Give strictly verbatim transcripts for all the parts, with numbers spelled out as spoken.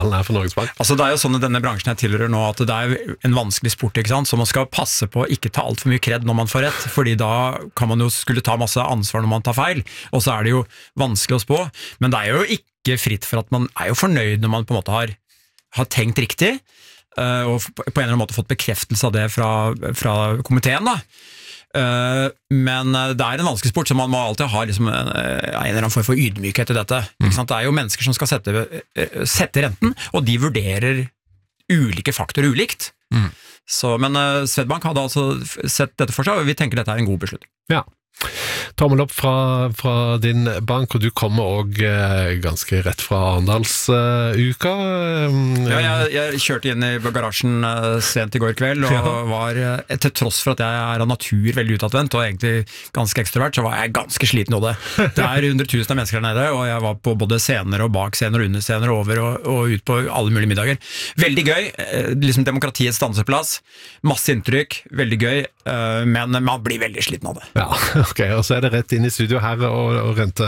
er for Norges Bank? Altså det er jo sånn i denne bransjen jeg tilhører nå, at det er en vanskelig sport, ikke sant? Så man skal passe på å ikke ta alt for mye kred når man får rett, fordi da kan man jo skulle ta masse ansvar når man tar feil, og så er det jo vanskelig å spå, men det er jo ikke fritt for at man er jo fornøyd når man på en måte har, har tenkt riktig, og på en eller annen måte fått bekreftelse av det fra, fra komiteen da. Uh, men det er en vanskelig sport, så man må alltid ha liksom, en, en eller annen form for ydmykhet i dette. Mm. Ikke sant? Det er jo mennesker som skal sette, sette renten, og de vurderer ulike faktorer ulikt. Mm. Så, men uh, Swedbank hadde altså sett dette for seg, og vi tenker dette er en god beslutning. Ja. Tommel opp fra, fra din bank, og du kommer også eh, ganske rett fra Arendalsuka. Eh, ja, jeg, jeg kjørte inn i garasjen eh, sent i går kveld, og ja. var, eh, til tross for at jeg er av natur veldig utadvendt, og egentlig ganske ekstrovert, så var jeg ganske sliten av det. Det er hundretusen av mennesker der nede, og jeg var på både scener og bak scener, og under scener, over og, og ut på alle mulige middager. Veldig gøy, eh, liksom demokratiets danseplass, masse inntrykk, veldig gøy, eh, men man blir veldig sliten av det. Ja. Ok, og så er det rett inn i studio her og, og rente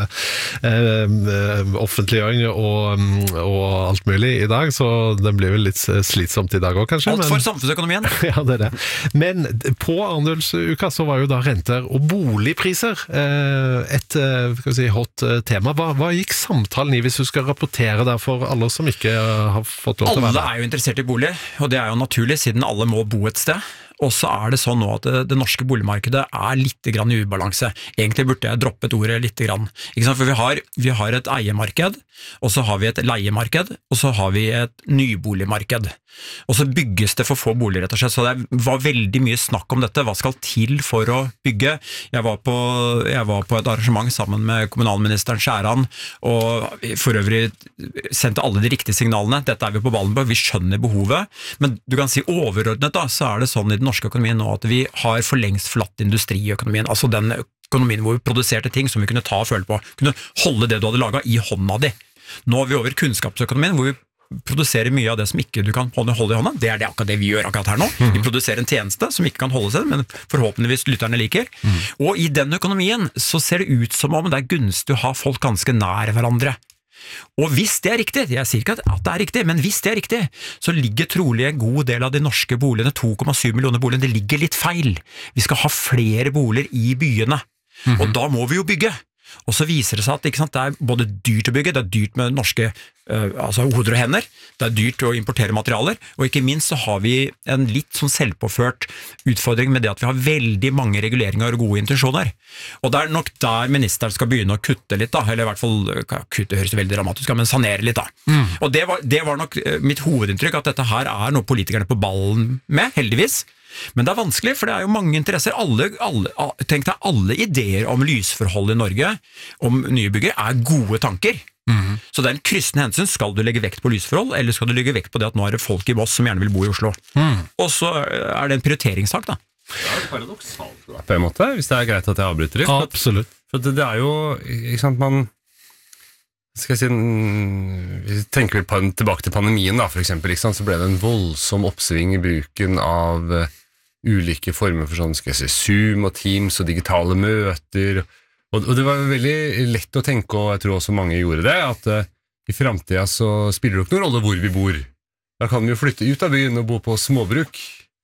eh, offentliggjøring og, og alt mulig i dag, så det blir vel litt slitsomt i dag også, kanskje. Alt for men, samfunnsøkonomien. Ja, det er det. Men på Arendalsuka så var jo da renter og boligpriser eh, et skal vi si, hot tema. Hva, hva gikk samtalen i hvis du skal rapportere der for alle som ikke har fått lov til å være der? Alle er jo interessert i bolig, og det er jo naturlig siden alle må bo et sted. Og så er det sånn nå at det, det norske boligmarkedet er litt grann i ubalanse. Egentlig burde jeg droppet ordet litt grann. Ikke sant? For vi har, vi har et eiemarked, og så har vi et leiemarked, og så har vi et nyboligmarked. Og så bygges det for få boliger, rett og slett. Så det var veldig mye snakk om dette. Hva skal til for å bygge? Jeg var på, jeg var på et arrangement sammen med kommunalministeren Skjæran, og for øvrig sendte alle de riktige signalene. Dette er vi på ballen på, vi skjønner behovet. Men du kan si overordnet da, så er det sånn i den norske økonomien nå at vi har for lengst forlatt industriøkonomien, altså den økonomien hvor vi produserte ting som vi kunne ta og føle på, kunne holde det du hadde laget i hånda di. Nå er vi over kunnskapsøkonomien hvor vi produserer mye av det som ikke du kan holde i hånda. Det er det akkurat det vi gjør akkurat her nå. Vi produserer en tjeneste som ikke kan holde seg, men forhåpentligvis lytterne liker. Mm. Og i den økonomien så ser det ut som om det er gunstig å ha folk ganske nær hverandre. Og hvis det er riktig, jeg sier ikke at det er riktig, men hvis det er riktig, så ligger trolig en god del av de norske boligene, to komma syv millioner boligene, det ligger litt feil. Vi skal ha flere boliger i byene, mm-hmm. og da må vi jo bygge. Og så viser det seg at ikke sant, det er både dyrt å bygge, det er dyrt med norske uh, altså hoder og hender, det er dyrt å importere materialer, og ikke minst så har vi en litt sånn selvpåført utfordring med det at vi har veldig mange reguleringer og gode intensjoner. Og det er nok der ministeren skal begynne å kutte litt da, eller i hvert fall, kutte høres veldig dramatisk, men sanere litt da. Mm. Og det var, det var nok mitt hovedinntrykk, at dette her er noe politikerne på ballen med, heldigvis. Men det er vanskelig, for det er jo mange interesser. Alle, alle, tenk deg, alle ideer om lysforhold i Norge, om nye bygger, er gode tanker. Mm. Så det er en kryssende hensyn. Skal du legge vekt på lysforhold, eller skal du legge vekt på det at nå er det folk i Moss som gjerne vil bo i Oslo? Mm. Og så er det en prioriteringssak da. Det er paradoksalt på en måte, hvis det er greit at jeg avbryter litt. Absolutt. For det, det er jo, ikke sant, man skal jeg si, vi tenker vel på, tilbake til pandemien da, for eksempel, ikke sant, så ble det en voldsom oppsving i bruken av uh, ulike former for sånn, skal jeg si, Zoom og Teams og digitale møter, og, og det var veldig lett å tenke, og jeg tror også mange gjorde det, at uh, i fremtiden så spiller det ikke noen rolle hvor vi bor. Da kan vi jo flytte ut av byen og bo på småbruk,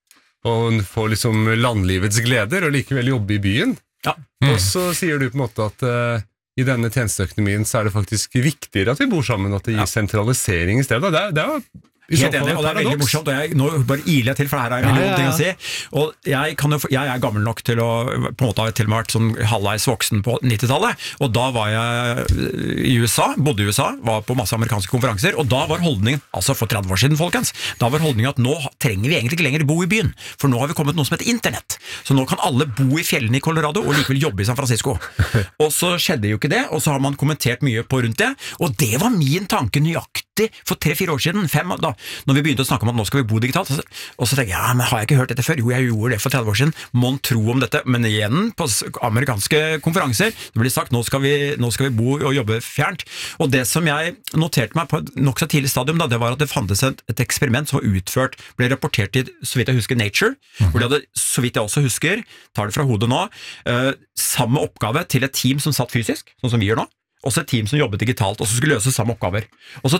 og få liksom landlivets gleder, og likevel jobbe i byen. Ja. Mm. Og så sier du på en måte at uh, i denne tjenesteøkonomien så er det faktisk viktigere at vi bor sammen, at det gir ja. sentralisering i stedet. Det er, det er Helt enig, og det er veldig morsomt, og jeg, nå bare iler jeg til, for det her er en million ja, ja, ja. ting å si, og jeg, kan jo, jeg er gammel nok til å, på en måte har jeg til og med vært sånn halvveis voksen på nittitallet, og da var jeg i U S A, bodde i U S A, var på masse amerikanske konferanser, og da var holdningen, altså for tretti år siden folkens, da var holdningen at nå trenger vi egentlig ikke lenger bo i byen, for nå har vi kommet noe som heter internett, så nå kan alle bo i fjellene i Colorado, og likevel jobbe i San Francisco, og så skjedde jo ikke det, og så har man kommentert mye på rundt det, og det var min tanke nøyaktig for tre-fire år siden, fem, da, når vi begynte å snakke om at nå skal vi bo digitalt, og så tenkte jeg, ja, men har jeg ikke hørt dette før? Jo, jeg gjorde det for tretti år siden, må tro om dette, men igjen på amerikanske konferanser, det blir sagt, nå skal vi, nå skal vi bo og jobbe fjernt, og det som jeg noterte meg på et nok så tidlig stadium, da, det var at det fantes et, et eksperiment som var utført, ble rapportert i, så vidt jeg husker, Nature, mm-hmm. hvor de hadde, så vidt jeg også husker, tar det fra hodet nå, uh, samme oppgave til et team som satt fysisk, sånn som vi gjør nå, også et team som jobbet digitalt, og som skulle løse samme oppgaver, og så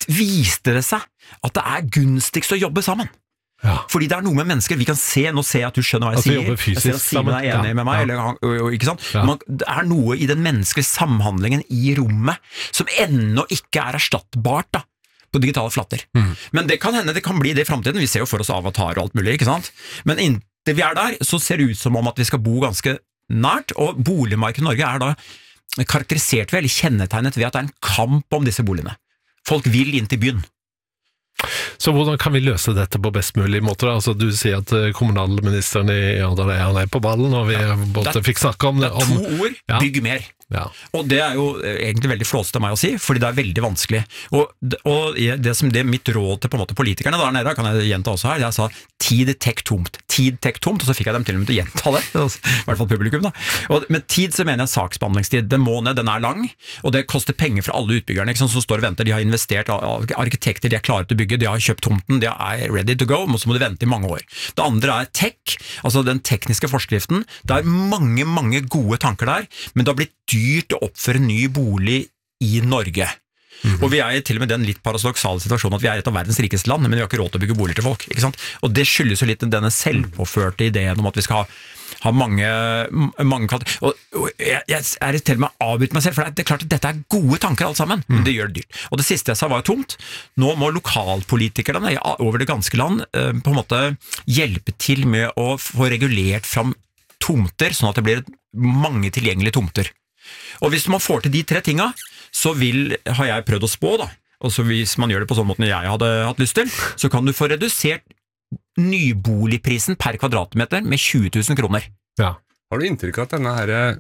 viste det seg at det er gunstigst å jobbe sammen. Ja. Fordi det er noe med mennesker, vi kan se, nå ser jeg at du skjønner hva jeg Altså, sier, jobbe fysisk jeg ser at Simen er enig sammen. med meg, Ja. eller, han- og- og- ikke sant? Ja. Man, det er noe i den menneskelige samhandlingen i rommet som ennå ikke er erstattbart da, på digitale flatter. Mm. Men det kan hende det kan bli det i fremtiden, vi ser jo for oss avatar og alt mulig, ikke sant? Men inntil vi er der, så ser det ut som om at vi skal bo ganske nært, og boligmarkedet i Norge er da karakterisert ved, eller kjennetegnet ved at det er en kamp om disse boligene. Folk vil inn til byen. Så hvordan kan vi løse dette på best mulig måte? Da? Altså, du sier at eh, kommunalministeren i Arendal er, han er på ballen, og vi både Det- fikk snakke om det. Det er Om, to ord, Ja. bygg mer. ja. Og det er jo egentlig veldig flåsete av meg å si, fordi det er veldig vanskelig. Og, og det som det er mitt råd til på en måte politikerne der nede, kan jeg gjenta også her, jeg sa tid tek tomt, tid tek tomt, og så fikk jeg dem til og med til å gjenta det, i hvert fall publikum da. Og med tid så mener jeg saksbehandlingstid, den må ned, den er lang, og det koster penger for alle utbyggerne, ikke sant, som står og venter, de har investert, arkitekter, de er klare til å bygge, de har kjøpt tomten, de er ready to go, og så må de vente i mange år. Det andre er tech, altså den tekniske forskriften, det er mange, mange gode tanker der, men det har blitt dyrt å oppføre en ny bolig i Norge. Mm-hmm. Og vi er til og med den litt paradoksale situasjonen at vi er et av verdens rikeste land, men vi har ikke råd til å bygge boliger til folk, ikke sant? Og det skyldes jo litt denne selvpåførte ideen om at vi skal ha, ha mange, mange og, og jeg, jeg er til og med avbryter meg selv, for det er klart at dette er gode tanker alt sammen, men det gjør det dyrt. Og det siste jeg sa var jo tomt. Nå må lokalpolitikerne over det ganske land på en måte hjelpe til med å få regulert fram tomter, sånn at det blir mange tilgjengelige tomter. Og hvis man får til de tre tinga, så vil, har jeg prøvd å spå da, og så hvis man gjør det på sånn måte jeg hadde hatt lyst til, så kan du få redusert nyboligprisen per kvadratmeter med tjue tusen kroner. Ja. Har du inntrykk av at denne her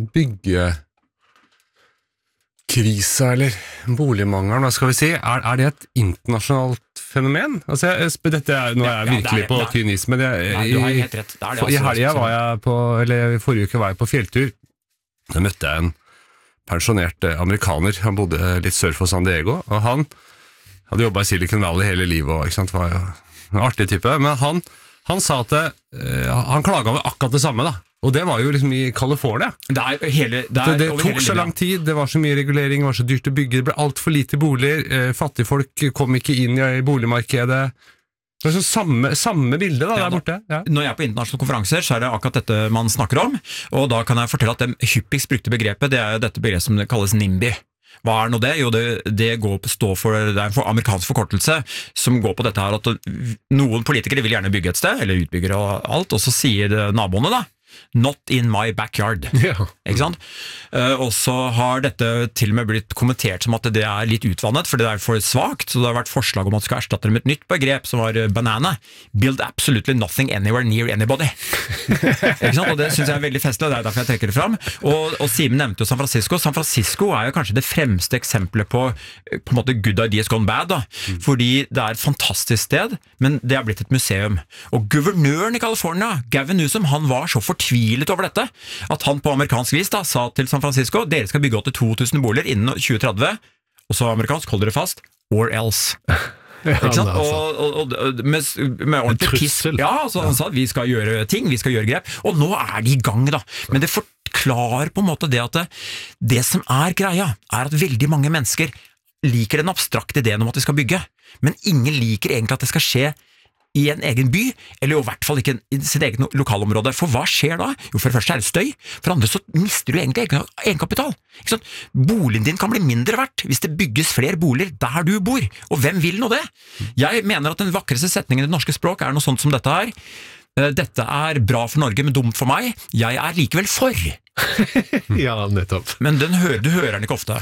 byggekrisa, eller boligmangelen, hva skal vi si, er, er det et internasjonalt fenomen? Altså, jeg, dette er, nå er jeg Ja, virkelig det er- på nei. tynn is, men jeg, Nei, du har helt rett. Det er det, for, i altså. helgen var jeg på, eller i forrige uke var jeg på fjelltur. Da møtte jeg en pensjonert eh, amerikaner, han bodde litt sør for San Diego, og han hadde jobbet i Silicon Valley hele livet, og ikke sant, var jo en artig type, men han, han sa at det, eh, han klaget over akkurat det samme da, og det var jo liksom i California. Det er hele, det, er Det, det over tok hele så linja. lang tid, det var så mye regulering, det var så dyrt å bygge, det ble alt for lite boliger, eh, fattigfolk kom ikke inn i boligmarkedet. Det er så samme, samme bilde da, Ja, der da. borte. Ja. Når jeg er på internasjonale konferanser, så er det akkurat dette man snakker om, og da kan jeg fortelle at det hyppigst brukte begrepet, det er jo dette begrepet som kalles NIMBY. Hva er nå det? Jo, det, det går på stå for, det er en for amerikansk forkortelse som går på dette her at noen politikere vil gjerne bygge et sted, eller utbyggere og alt, og så sier naboene da, not in my backyard. Ja. Ikke sant? Uh, og så har dette til og med blitt kommentert som at det er litt utvannet, for det er for svagt, så det har vært forslag om at det skal erstatte det med et nytt begrep, som var banana. Build absolutely nothing anywhere near anybody. Ikke sant? Og det synes jeg er veldig festlig, og det er derfor jeg trekker det fram. Og, og Simen nevnte jo San Francisco. San Francisco er jo kanskje det fremste eksempelet på, på en måte good ideas gone bad, da. Fordi det er et fantastisk sted, men det er blitt et museum. Og guvernøren i California, Gavin Newsom, han var så fortvilet over dette, at han på amerikansk vis da, sa til San Francisco, dere skal bygge åttito tusen boliger innen tjue tretti, og så amerikansk, hold dere fast, or else. Ja, Ikke sant? men altså. Og, og, og med, med ordentlig pisk. trussel. Ja, altså, han sa at vi skal gjøre ting, vi skal gjøre grep, og nå er de i gang da. Men det forklarer på en måte det at det, det som er greia, er at veldig mange mennesker liker den abstrakte ideen om at de skal bygge, men ingen liker egentlig at det skal skje i en egen by, eller i hvert fall ikke i sitt eget lokalområde. For hva skjer da? Jo, for det første er det støy, for andre så mister du egentlig egen- egenkapital. Ikke sant? Boligen din kan bli mindre verdt hvis det bygges flere boliger der du bor, og hvem vil nå det? Jeg mener at den vakreste setningen i det norske språk er noe sånt som dette her. Dette er bra for Norge, men dumt for meg. Jeg er likevel for. Ja, nettopp. Men den hører, du hører den ikke ofte.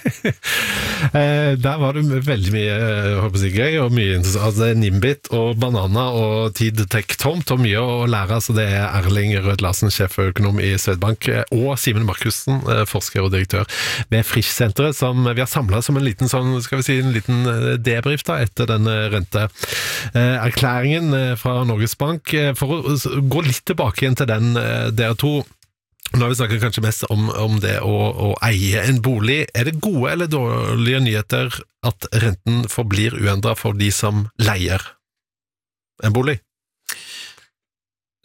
Eh, der var det veldig mye eh, håper jeg, gøy, og mye interessant. Altså, Nimbit og banana og tid tech tomt, og mye å lære. Altså, det er Erling Rød Larsen, sjeføkonom i Swedbank, eh, og Simen Markussen, eh, forsker og direktør ved Frisch-senteret, som vi har samlet som en liten sånn, skal vi si, en liten eh, debrief da, etter den eh, renteerklæringen eh, fra Norges Bank. Eh, for å s- gå litt tilbake igjen til den, eh, dere to. Nå har vi snakket kanskje mest om, om det å, å eie en bolig. Er det gode eller dårlige nyheter at renten forblir uendret for de som leier en bolig?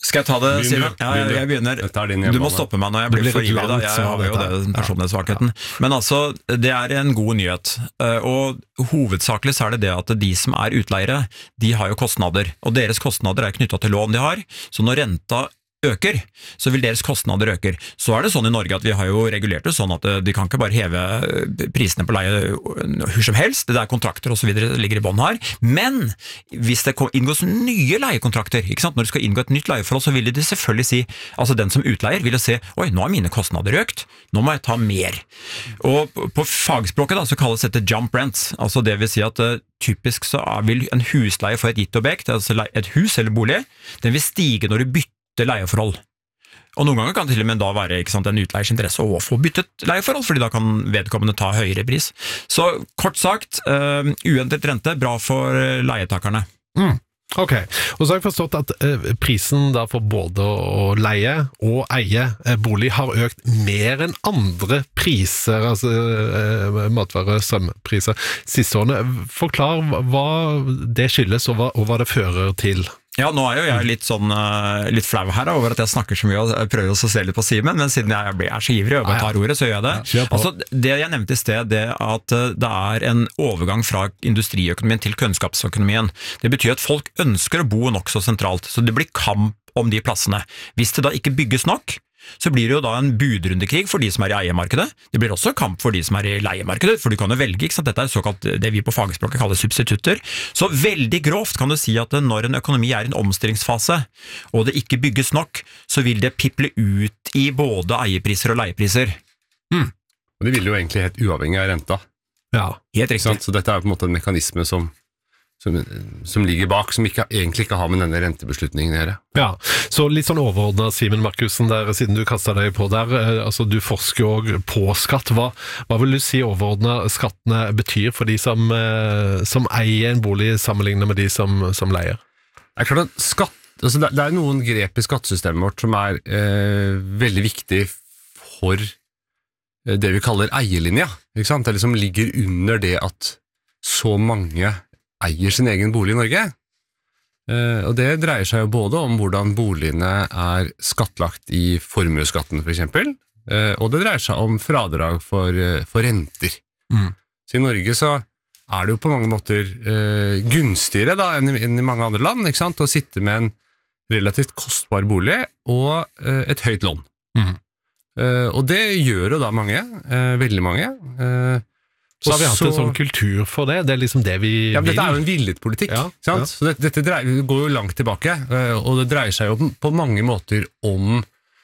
Skal jeg ta det, Begynn Simen? du. Ja, Begynn jeg, du. jeg begynner. Jeg tar din Du må hjemmebane. stoppe meg når jeg Det blir blir for et ivrig, da. langt Jeg svar, har jo dette her. det, den personlighetssvakheten. Men altså, det er en god nyhet. Eh, Og hovedsakelig så er det det at de som er utleiere, de har jo kostnader. Og deres kostnader er knyttet til lån de har. Så når renta øker, så vil deres kostnader øker. Så er det sånn i Norge at vi har jo regulert det sånn at de kan ikke bare heve prisene på leie hvor som helst, det er kontrakter og så videre det ligger i bånd her, men hvis det inngås nye leiekontrakter, ikke sant? Når du skal inngå et nytt leieforhold, så vil de selvfølgelig si, altså den som utleier vil jo si, oi, nå har mine kostnader økt, nå må jeg ta mer. Og på fagspråket da, så kalles dette jump rents, altså det vil si at uh, typisk så vil en husleie for et gitt objekt, altså et hus eller bolig, den vil stige når du bytter leieforhold. Og noen ganger kan det til og med da være ikke sant, en utleiers interesse å få byttet leieforhold, fordi da kan vedkommende ta høyere pris. Så kort sagt, uh, uendret rente, bra for leietakerne. Mm. Ok, og så har jeg forstått at eh, prisen da for både å leie og eie eh, bolig har økt mer enn andre priser, altså eh, matvare, strømpriser, siste årene. Forklar hva det skyldes og hva, og hva det fører til. Ja, nå er jo jeg litt sånn, uh, litt flau her da, over at jeg snakker så mye og prøver også å se litt på Simen, men siden jeg blir, er så ivrig og bare tar ordet, så gjør jeg det. Ja, altså, det jeg nevnte i sted, det at uh, det er en overgang fra industriøkonomien til kunnskapsøkonomien. Det betyr at folk ønsker å bo nok så sentralt, så det blir kamp om de plassene. Hvis det da ikke bygges nok, så blir det jo da en budrundekrig for de som er i eiemarkedet. Det blir også kamp for de som er i leiemarkedet, for du kan jo velge, ikke sant? Dette er såkalt det vi på fagspråket kaller substitutter. Så veldig grovt kan du si at når en økonomi er i en omstillingsfase, og det ikke bygges nok, så vil det piple ut i både eiepriser og leiepriser. Mm. Og det vil jo egentlig helt uavhengig av renta. Ja, helt riktig. Sant? Så dette er på en måte en mekanisme som Som, som ligger bak, som ikke, egentlig ikke har med denne rentebeslutningen å gjøre. Ja, så litt sånn overordnet, Simen Markussen, der, siden du kastet deg på der, eh, altså du forsker jo på skatt. Hva, hva vil du si overordnet skattene betyr for de som, eh, som eier en bolig sammenlignet med de som, som leier? Det er klart at skatt, altså det, det er noen grep i skattesystemet vårt som er eh, veldig viktig for eh, det vi kaller eierlinja, ikke sant? Eller som ligger under det at så mange eier sin egen bolig i Norge. Eh, og det dreier seg jo både om hvordan boligene er skattlagt i formueskatten for eksempel, eh, og det dreier seg om fradrag for, for renter. Mm. Så i Norge så er det jo på mange måter eh, gunstigere da, enn, i, enn i mange andre land, ikke sant? Å sitte med en relativt kostbar bolig og eh, et høyt lån. Mm. Eh, og det gjør jo da mange, eh, veldig mange. Eh, Så har vi hatt en sånn kultur for det, det er liksom det vi ja, men vil. Dette er jo en villet politikk, ja, sant? Ja. Så det, dette dreier, går jo langt tilbake, og det dreier seg jo på mange måter om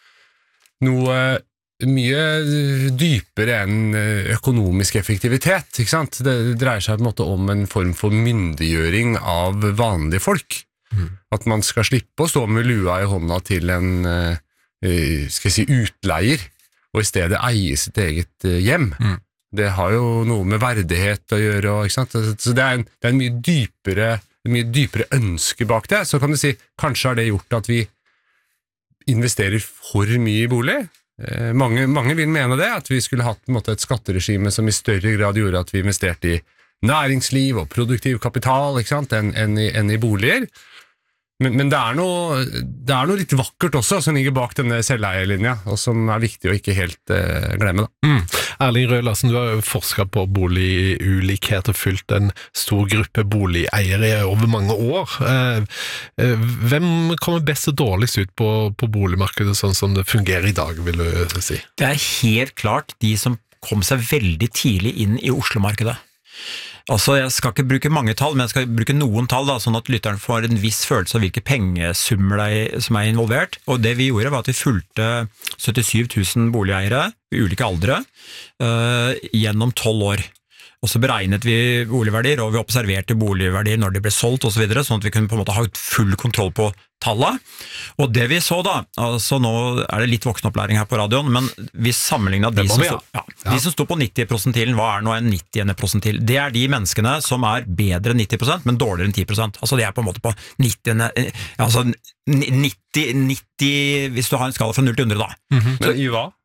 noe mye dypere enn økonomisk effektivitet, ikke sant? Det dreier seg på en måte om en form for myndiggjøring av vanlige folk. Mm. At man skal slippe å stå med lua i hånda til en skal jeg si, utleier, og i stedet eie sitt eget hjem. Mm. Det har jo noe med verdighet å gjøre, ikke sant? Så det er en, det er en mye dypere, en mye dypere ønske bak det. Så kan du si, kanskje har det gjort at vi investerer for mye i bolig. Eh, mange, mange vil mene det, at vi skulle hatt en måte, et skatteregime som i større grad gjorde at vi investerte i næringsliv og produktiv kapital, ikke sant? Enn, enn, i, enn i boliger. Men, men det, er noe, det er noe litt vakkert også som ligger bak denne selveierlinja, og som er viktig å ikke helt eh, glemme. Da. Mm. Erling Røe Larsen, du har jo forsket på boligulikhet og fulgt en stor gruppe boligeiere over mange år. Eh, eh, hvem kommer best og dårligst ut på, på boligmarkedet sånn som det fungerer i dag, vil du si? Det er helt klart de som kom seg veldig tidlig inn i Oslo-markedet. Altså, jeg skal ikke bruke mange tall, men jeg skal bruke noen tall, da, sånn at lytteren får en viss følelse av hvilke pengesummer som er involvert. Og det vi gjorde var at vi fulgte syttisju tusen boligeiere i ulike aldre uh, gjennom tolv år. Og så beregnet vi boligverdier, og vi observerte boligverdier når de ble solgt og så videre, sånn at vi kunne på en måte ha full kontroll på tallet. Og det vi så da, altså nå er det litt voksenopplæring her på radioen, men vi sammenlignet de, som, vi, ja. stod, ja, de ja. som stod på nitti prosentillen, hva er nå en nitti prosentil? Det er de menneskene som er bedre enn nitti prosent, men dårligere enn ti prosent. Altså de er på en måte på nitti, altså nitti, nitti hvis du har en skala fra null til hundre da. Mm-hmm. Men i hva?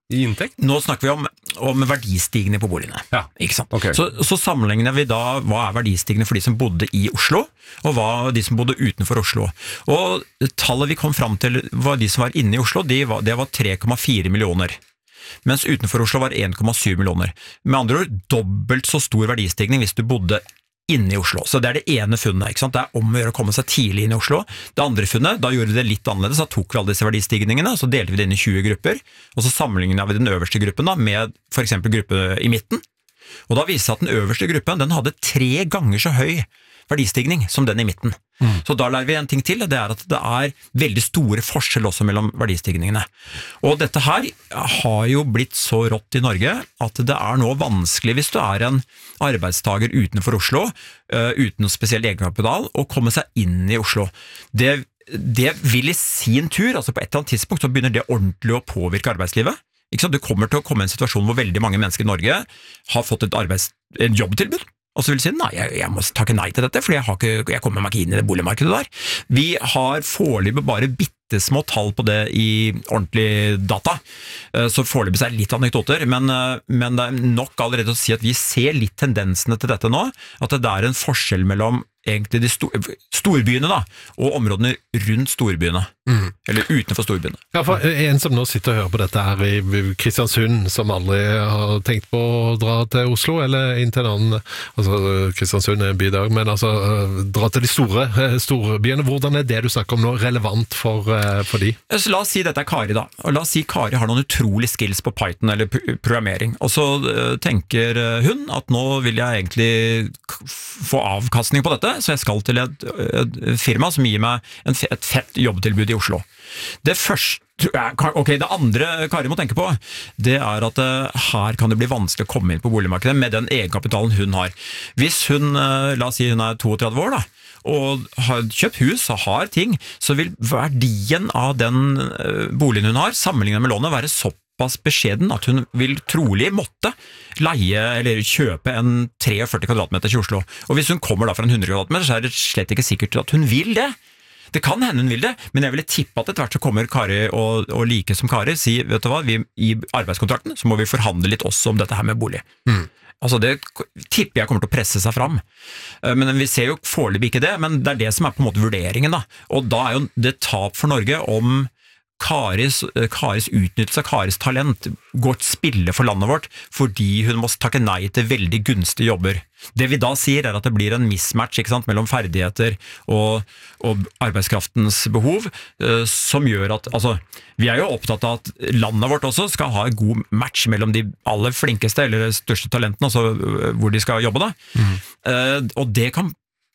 i inntekt? Nå snakker vi om, om verdistigning på boligene. Ja. Ikke sant? Ok. Så, så sammenligner vi da hva er verdistigning for de som bodde i Oslo, og hva de som bodde utenfor Oslo. Og tallet vi kom fram til var de som var inne i Oslo, de var, det var tre komma fire millioner. Mens utenfor Oslo var en komma syv millioner. Med andre ord, dobbelt så stor verdistigning hvis du bodde inne i Oslo. Så det er det ene funnet, ikke sant? Det er om å gjøre å komme seg tidlig inn i Oslo. Det andre funnet, da gjorde vi det litt annerledes, da tok vi alle disse verdistigningene, så delte vi det inn i tjue grupper, og så sammenlignet vi den øverste gruppen da, med for eksempel gruppe i midten. Og da viste det seg at den øverste gruppen, den hadde tre ganger så høy verdistigning som den i midten. Mm. Så da lærer vi en ting til, det er at det er veldig store forskjell også mellom verdistigningene. Og dette her har jo blitt så rått i Norge at det er nå vanskelig hvis du er en arbeidstager utenfor Oslo, uh, uten noe spesiell egenkapital, å komme seg inn i Oslo. Det, det vil i sin tur, altså på et eller annet tidspunkt, så begynner det ordentlig å påvirke arbeidslivet. Ikke sant? Du kommer til å komme i en situasjon hvor veldig mange mennesker i Norge har fått et arbeids, en jobbtilbud, og så vil si, nei, jeg, jeg må takke nei til dette, fordi jeg, har ikke, jeg kommer meg ikke inn i det boligmarkedet der. Vi har foreløpig bare bittesmå tall på det i ordentlig data, så foreløpig er det litt anekdoter, men, men det er nok allerede å si at vi ser litt tendensene til dette nå, at det er en forskjell mellom egentlig de stor, storbyene da, og områdene rundt storbyene, mm. eller utenfor storbyene. Ja, for en som nå sitter og hører på dette her i Kristiansund, som aldri har tenkt på å dra til Oslo, eller inn til en annen, altså Kristiansund er en bydag, men altså dra til de store storbyene, hvordan er det du snakker om nå relevant for, for de? Så la oss si dette er Kari da, og la oss si Kari har noen utrolig skills på Python eller programmering, og så tenker hun at nå vil jeg egentlig få avkastning på dette, så jeg skal til et, et firma som gir meg en, et fett jobbtilbud i Oslo. Det første, ok, det andre Kari må tenke på, det er at uh, her kan det bli vanskelig å komme inn på boligmarkedet med den egenkapitalen hun har. Hvis hun, uh, la oss si hun er trettito år da, og har kjøpt hus og har ting, så vil verdien av den uh, boligen hun har, sammenlignet med lånet, være såpass beskjeden at hun vil trolig måtte leie eller kjøpe en førti kvadratmeter i Oslo. Og hvis hun kommer da fra en hundre kvadratmeter, så er det slett ikke sikkert at hun vil det. Det kan hende hun vil det, men jeg ville tippe at etter hvert så kommer Kari og, og like som Kari si, vet du hva, vi, i arbeidskontrakten så må vi forhandle litt også om dette her med bolig. Mm. Altså det tipper jeg kommer til å presse seg fram. Men vi ser jo foreløpig ikke det, men det er det som er på en måte vurderingen da. Og da er jo det tap for Norge om Karis, Karis utnyttelse av Karis talent går til spille for landet vårt fordi hun må takke nei til veldig gunstige jobber. Det vi da sier er at det blir en mismatch, ikke sant, mellom ferdigheter og, og arbeidskraftens behov, eh, som gjør at, altså, vi er jo opptatt av at landet vårt også skal ha en god match mellom de aller flinkeste eller største talentene, altså hvor de skal jobbe da. Mm. Eh, og det kan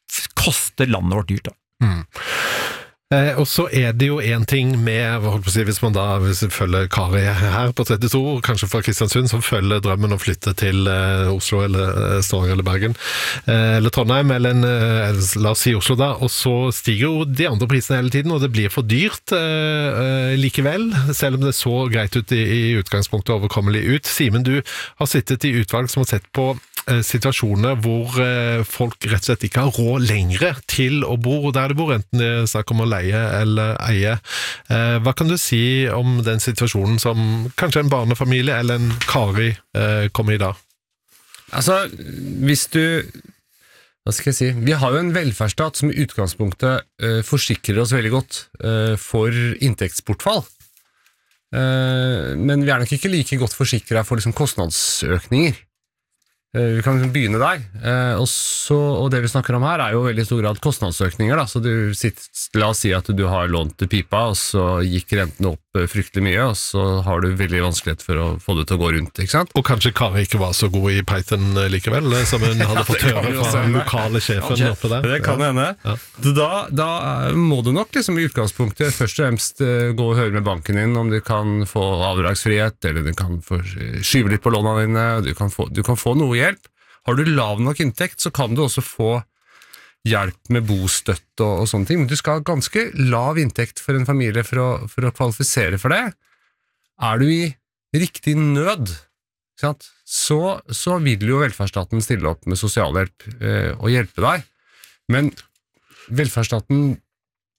koste landet vårt dyrt da. Mm. Eh, og så er det jo en ting med, holdt på å si, hvis man da hvis følger Kari her på trettito, kanskje fra Kristiansund, som følger drømmen å flytte til eh, Oslo eller eh, Stavanger eller Bergen, eh, eller Trondheim, eller en, eh, la oss si Oslo da, og så stiger jo de andre prisene hele tiden, og det blir for dyrt eh, likevel, selv om det så greit ut i, i utgangspunktet overkommelig ut. Simen, du har sittet i utvalg som har sett på situasjoner hvor folk rett og slett ikke har råd lengre til å bo der de bor, enten det er snakk om å leie eller eie. Hva kan du si om den situasjonen som kanskje en barnefamilie eller en Kari kommer i da? Altså, hvis du hva skal jeg si, vi har jo en velferdsstat som i utgangspunktet uh, forsikrer oss veldig godt uh, for inntektsbortfall. Uh, men vi er nok ikke like godt forsikret for liksom, kostnadsøkninger. Vi kan begynne der, og, så, og det vi snakker om her er jo veldig stor grad kostnadsøkninger da. Så du sitter, la oss si at du har lånt til pipa, og så gikk renten opp fryktelig mye, og så har du veldig vanskelighet for å få det til å gå rundt, ikke sant? Og kanskje Kari ikke var så god i Python likevel, som hun hadde fått høre fra den lokale sjefen ja, oppe der. Det kan ja. hende. Ja. Da, da må du nok liksom i utgangspunktet først og fremst gå og høre med banken din om du kan få avdragsfrihet, eller du kan få skyve litt på lånene dine, du kan få, du kan få noe hjelp. Har du lav nok inntekt, så kan du også få hjelp med bostøtte og, og sånne ting, men du skal ha ganske lav inntekt for en familie for å, for å kvalifisere for det. Er du i riktig nød, sant? Så, så vil jo velferdsstaten stille opp med sosialhjelp eh, og hjelpe deg, men velferdsstaten,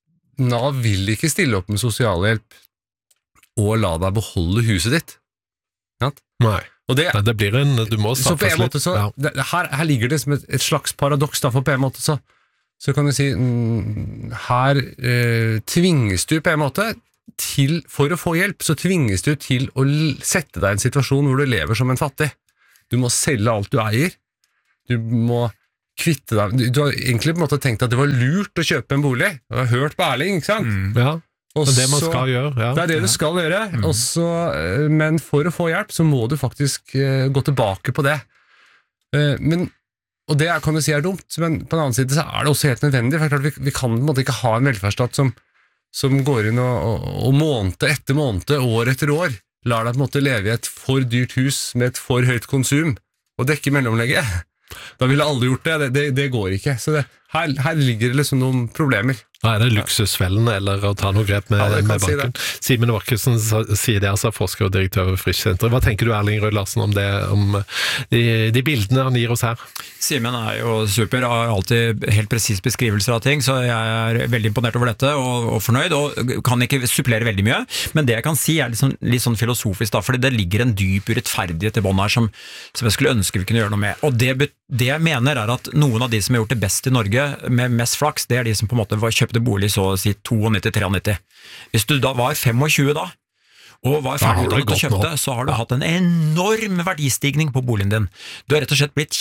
Nav vil ikke stille opp med sosialhjelp og la deg beholde huset ditt. Nei. Og det, Nei, det blir en, du må så på straffes en måte litt. så, Ja. det, her, her ligger det som et, et slags paradoks, da, for på en måte så, så kan du si, mm, her eh, tvinges du på en måte til, for å få hjelp, så tvinges du til å l- sette deg i en situasjon hvor du lever som en fattig. Du må selge alt du eier, du må kvitte deg, du, du har egentlig på en måte tenkt at det var lurt å kjøpe en bolig, du har hørt på Erling, ikke sant? Mm. Ja, Og det er det man så- skal gjøre. Ja. Det er det du skal gjøre, Mm. og så, eh, men for å få hjelp så må du faktisk eh, gå tilbake på det. Eh, men, og det er, kan du si er dumt, men på den annen side så er det også helt nødvendig, for det er klart vi, vi kan på en måte ikke ha en velferdsstat som, som går inn og, og, og måned etter måned, år etter år, lar deg på en måte leve i et for dyrt hus med et for høyt konsum, og dekke mellomlegget. Da ville alle gjort det, det, det, det går ikke. Så det, her, her ligger det liksom noen problemer. Da er det luksusfellen eller å ta noe grep med, Ja, det kan med si banken. Simen Markussen sa- sier det, altså forsker og direktør ved Frisch-senteret. Hva tenker du, Erling Rød Larsen, om det, om de, de bildene han gir oss her? Simen er jo super, har alltid helt presis beskrivelser av ting, så jeg er veldig imponert over dette og, og fornøyd, og kan ikke supplere veldig mye, men det jeg kan si er liksom, litt sånn filosofisk da, fordi det ligger en dyp urettferdighet i bånd her som, som jeg skulle ønske vi kunne gjøre noe med, og det, det jeg mener er at noen av de som har gjort det best i Norge med mest flaks, det er de som på en måte var kjøpte bolig så å si nitto-tre tretti. Hvis du da var tjuefem da, og var Da har ferdig det utdannet og gått kjøpte, nå. så har du hatt en enorm verdistigning på boligen din. Du har rett og slett blitt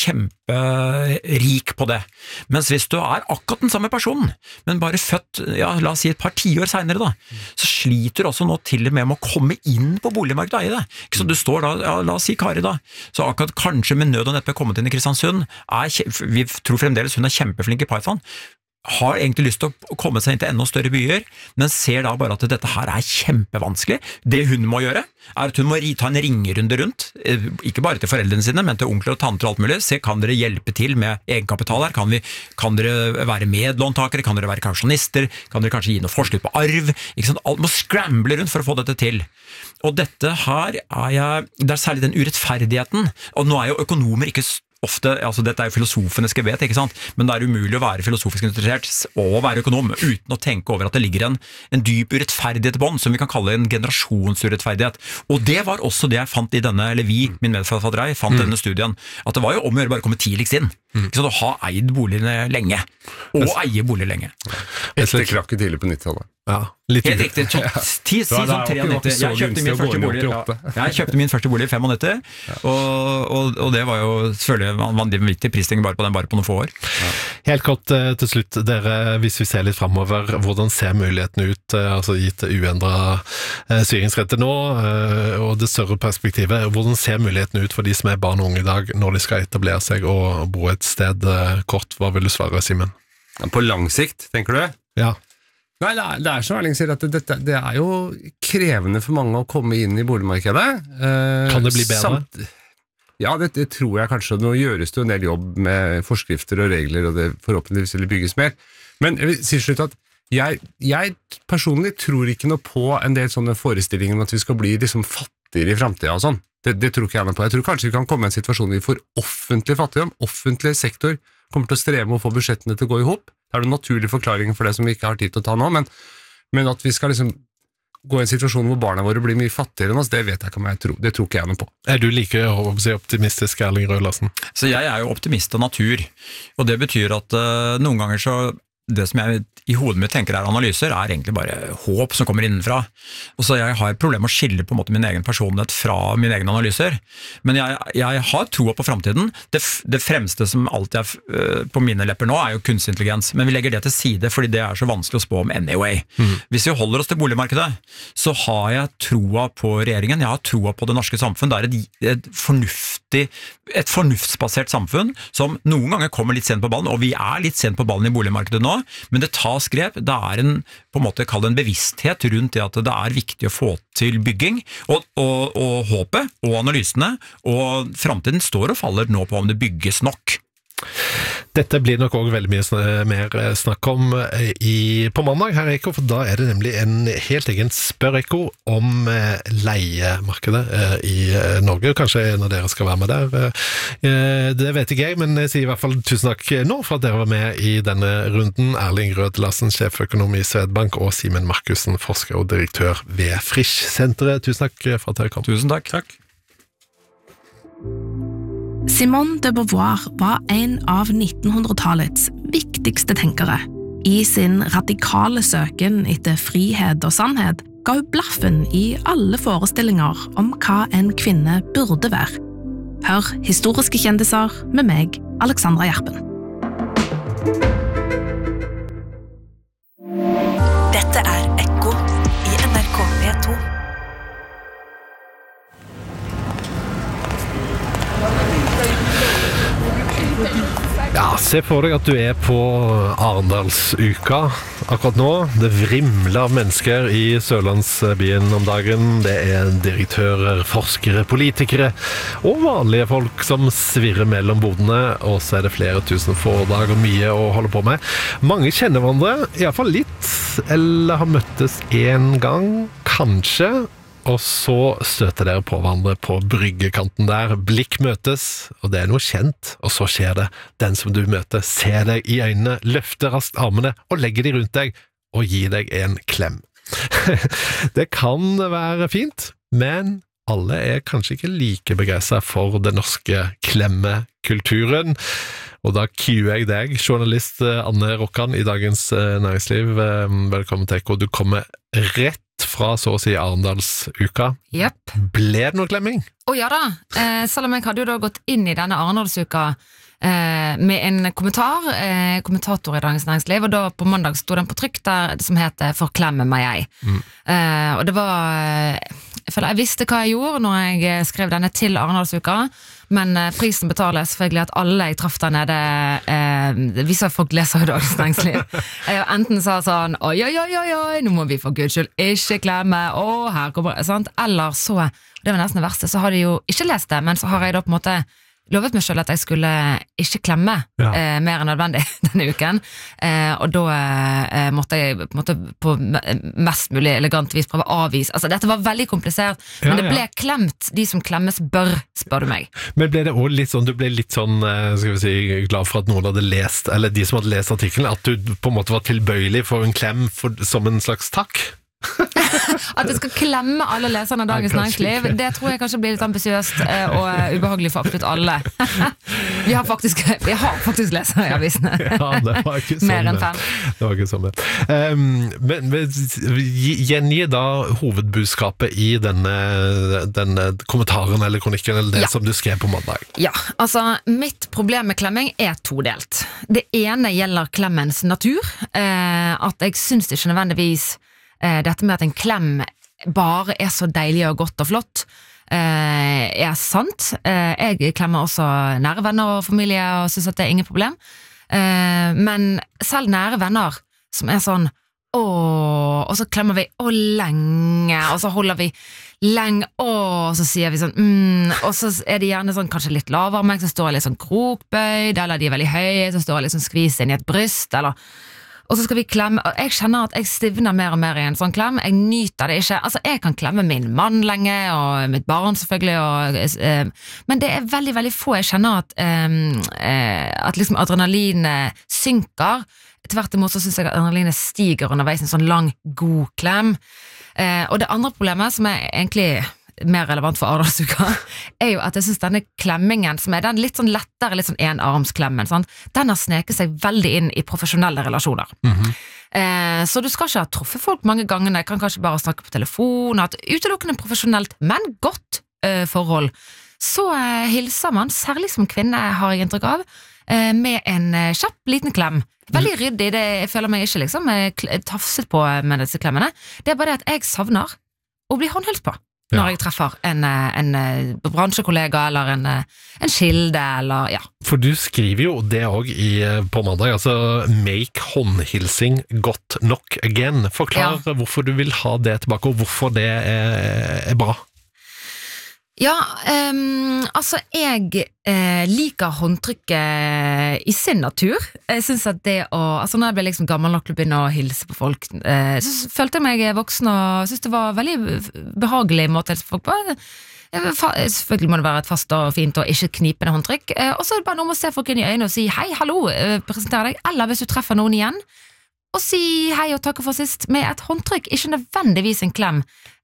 kjemperik på det. Mens hvis du er akkurat den samme personen, men bare født, ja, la oss si et par tiår senere da, så sliter du også nå til og med med å komme inn på boligmarkedet og eie det. Ikke så du står da, ja, la oss si Kari da, så akkurat kanskje med nød og neppe kommet inn i Kristiansund, er, kje- vi tror fremdeles hun er kjempeflink i Python, har egentlig lyst til å komme seg inn til enda større byer, men ser da bare at dette her er kjempevanskelig. Det hun må gjøre, er at hun må ri- ta en ringerunde rundt, eh, ikke bare til foreldrene sine, men til onkler og tanter og alt mulig. Se, kan dere hjelpe til med egenkapital her? Kan, vi, kan dere være medlåntakere? Kan dere være kausjonister? Kan dere kanskje gi noe forskudd på arv? Ikke sant? Alt må scramble rundt for å få dette til. Og dette her er jeg, det er særlig den urettferdigheten, og nå er jo økonomer ikke ofte, altså dette er jo filosofenes gebet, ikke sant? Men det er umulig å være filosofisk interessert og være økonom uten å tenke over at det ligger en, en dyp urettferdighet i bånd, som vi kan kalle en generasjonsurettferdighet. Og det var også det jeg fant i denne, eller vi, min medforfatter jeg, fant i denne studien, at det var jo om å gjøre bare å komme tidligst inn. Ikke sant? Å ha eid boligene lenge, og eie bolig lenge. Etter krakket tidlig på nittitallet. Ja, litt Helt riktig, ti, si Ja, sånn det er jo ikke nittitre. så Jeg kjøpte gunstig min å gå første inn i bolig ja, åttiåtte. Jeg kjøpte min første bolig i nittifem, og, og, og det var jo selvfølgelig en vanvittig prisstigning bare på den, bare på noen få år. Helt kort eh, til slutt, dere, hvis vi ser litt fremover, hvordan ser mulighetene ut, eh, altså gitt uendret eh, styringsrente nå, eh, og det større perspektivet, hvordan ser mulighetene ut for de som er barn og unge i dag, når de skal etablere seg og bo et sted eh, kort? Hva vil du svare, Simen? På lang sikt, tenker du? Ja. Nei, det er, det er som Erling sier, at det, dette, det er jo krevende for mange å komme inn i boligmarkedet. Eh, Kan det bli bedre? samt- ja, det, det tror jeg kanskje. Nå gjøres det jo en del jobb med forskrifter og regler, og det forhåpentligvis vil det bygges mer. Men jeg vil si til slutt at jeg, jeg personlig tror ikke noe på en del sånne forestillinger om at vi skal bli liksom fattigere i fremtiden og sånn. Det, det tror ikke jeg noe på. Jeg tror kanskje vi kan komme i en situasjon hvor vi får offentlig fattigdom. Offentlig sektor kommer til å streve med å få budsjettene til å gå i hop. Det er det naturlige forklaringer for det som vi ikke har tid til å ta nå, men, men at vi skal liksom gå i en situasjon hvor barna våre blir mye fattigere enn oss, det vet jeg ikke om jeg tror. Det tror ikke jeg noe på. Er du like håper jeg, optimistisk, Erling Rød Larsen? Så jeg er jo optimist av natur, og det betyr at uh, noen ganger så det som jeg i hodet mitt tenker er analyser, er egentlig bare håp som kommer innenfra. Og så jeg har et problem med å skille på en måte min egen personlighet fra mine egne analyser. Men jeg, jeg har troa på fremtiden. Det, det fremste som alltid er uh, på mine lepper nå, er jo kunstig intelligens. Men vi legger det til side, fordi det er så vanskelig å spå om anyway. Mm. Hvis vi holder oss til boligmarkedet, så har jeg troa på regjeringen, jeg har troa på det norske samfunn. Det er et, et fornuftig, et fornuftsbasert samfunn, som noen ganger kommer litt sent på ballen, og vi er litt sent på ballen i boligmarkedet nå, men det tas grep. Det er en, på en måte, kall det en bevissthet rundt det at det er viktig å få til bygging, og, og, og håpet, og analysene, og fremtiden står og faller nå på om det bygges nok. Dette blir nok også veldig mye sn- mer snakk om i, på mandag her, Eko, for da er det nemlig en helt egen spør-Eko om eh, leiemarkedet eh, i eh, Norge. Kanskje en av dere skal være med der. Eh, det vet ikke jeg, men jeg sier i hvert fall tusen takk nå for at dere var med i denne runden. Erling Rød Larsen, sjeføkonom i Swedbank, og Simen Markussen, forsker og direktør ved Frisch-senteret. Tusen takk for at dere kom. Tusen takk. Takk. Simone de Beauvoir var en av nittenhundretallets viktigste tenkere. I sin radikale søken etter frihet og sannhet ga hun blaffen i alle forestillinger om hva en kvinne burde være. Hør historiske kjendiser med meg, Alexandra Gjerpen. Dette er Ekko i N R K P to. Ja, se for deg at du er på Arendalsuka akkurat nå. Det vrimler av mennesker i Sørlandsbyen om dagen. Det er direktører, forskere, politikere og vanlige folk som svirrer mellom bodene, og så er det flere tusen foredrag og mye å holde på med. Mange kjenner hverandre, i hvert fall litt, eller har møttes en gang, kanskje. Og så støter dere på hverandre på bryggekanten der. Blikk møtes, og det er noe kjent. Og så skjer det. Den som du møter ser deg i øynene, løfter raskt armene og legger de rundt deg og gir deg en klem. Det kan være fint, men alle er kanskje ikke like begeistret for den norske klemmekulturen. Og da kuer jeg deg, journalist Anne Rokkan i Dagens Næringsliv. Velkommen til Ekko. Du kommer rett fra så å si Arendalsuka. Yep. Ble det noe klemming? Å ja da, eh, selv om jeg hadde jo da gått inn i denne Arendalsuka eh, med en kommentar, eh, kommentator i Dagens Næringsliv, og da på mandag stod den på trykk der som heter «Forklemme meg jeg». Mm. Eh, og det var, jeg føler jeg visste hva jeg gjorde når jeg skrev denne til Arendalsuka, men prisen betales selvfølgelig at alle jeg traff der nede eh, viser at folk leser i Dagens Næringsliv. Jeg enten sa sånn, oi, oi, oi, oi, oi, nå må vi for Guds skyld ikke klemme, å, her kommer det, sant? Eller så, det var nesten det verste, så har de jo ikke lest det, men så har jeg da på en måte lovet meg selv at jeg skulle ikke klemme ja. eh, mer enn nødvendig denne uken, eh, og da eh, måtte jeg på, måte, på mest mulig elegant vis prøve å avvise. Altså, dette var veldig komplisert, ja, men det ble ja. klemt de som klemmes bør, spør du meg. Men ble det også litt sånn, du ble litt sånn, skal vi si, glad for at noen hadde lest, eller de som hadde lest artikkelen, at du på en måte var tilbøyelig for en klem for, som en slags takk? At det skal klemme alle leserne av Dagens Næringsliv, det tror jeg kanskje blir litt ambisiøst og ubehagelig for absolutt alle. Vi har faktisk, vi har faktisk lesere i avisene. Ja, det var ikke sånn. Mer enn fem. Det var ikke sånn. Um, men, men gjengi da hovedbudskapet i denne, denne kommentaren eller kronikken, eller det ja. som du skrev på mandag. Ja, altså mitt problem med klemming er todelt. Det ene gjelder klemmens natur, eh, at jeg synes ikke nødvendigvis dette med at en klem bare er så deilig og godt og flott er sant. Jeg klemmer også nære venner og familie og synes at det er ingen problem. Men selv nære venner som er sånn åh, og så klemmer vi åh lenge, og så holder vi lenge, åh, og så sier vi sånn mm, og så er de gjerne sånn kanskje litt lavere meg, så står jeg litt sånn krokbøyd, eller de er veldig høye, så står jeg litt sånn skvis inn i et bryst, eller og så skal vi klemme, og jeg kjenner at jeg stivner mer og mer i en sånn klem, jeg nyter det ikke, altså jeg kan klemme min mann lenge, og mitt barn selvfølgelig, og, eh, men det er veldig, veldig få jeg kjenner at, eh, at liksom adrenalin synker, tvert imot så synes jeg at adrenalinet stiger underveis en sånn lang, god klem, eh, og det andre problemet som er egentlig mer relevant for Arendalsuka, er jo at jeg synes denne klemmingen, som er den litt sånn lettere, litt sånn enarmsklemmen, sant? Den har sneket seg veldig inn i profesjonelle relasjoner. Mm-hmm. eh, så du skal ikke ha truffet folk mange ganger, jeg kan kanskje bare snakke på telefon, at utelukkende profesjonelt, men godt eh, forhold, så eh, hilser man, særlig som kvinne har jeg inntrykk av, eh, med en eh, kjapp liten klem. Veldig ryddig, det, jeg føler meg ikke liksom eh, tafset på med disse klemmene. Det er bare det at jeg savner å bli håndholdt på. Når jeg treffer en, en, en bransjekollega eller en, en kilde eller, ja. For du skriver jo det også på mandag, altså make håndhilsing godt nok again. Forklar ja. hvorfor du vil ha det tilbake, og hvorfor det er, er bra. Ja, um, altså jeg eh, liker håndtrykket i sin natur. Jeg synes at det å, altså når jeg ble liksom gammel nok til å begynne å hilse på folk, eh, så følte jeg meg voksen og synes det var veldig behagelig måte å hilse på folk på. Selvfølgelig må det være et fast og fint og ikke knipende håndtrykk. Eh, og så er det bare noe med å se folk inn i øynene og si hei, hallo, eh, presentere deg. Eller hvis du treffer noen igjen, og si hei og takke for sist med et håndtrykk, ikke nødvendigvis en klem.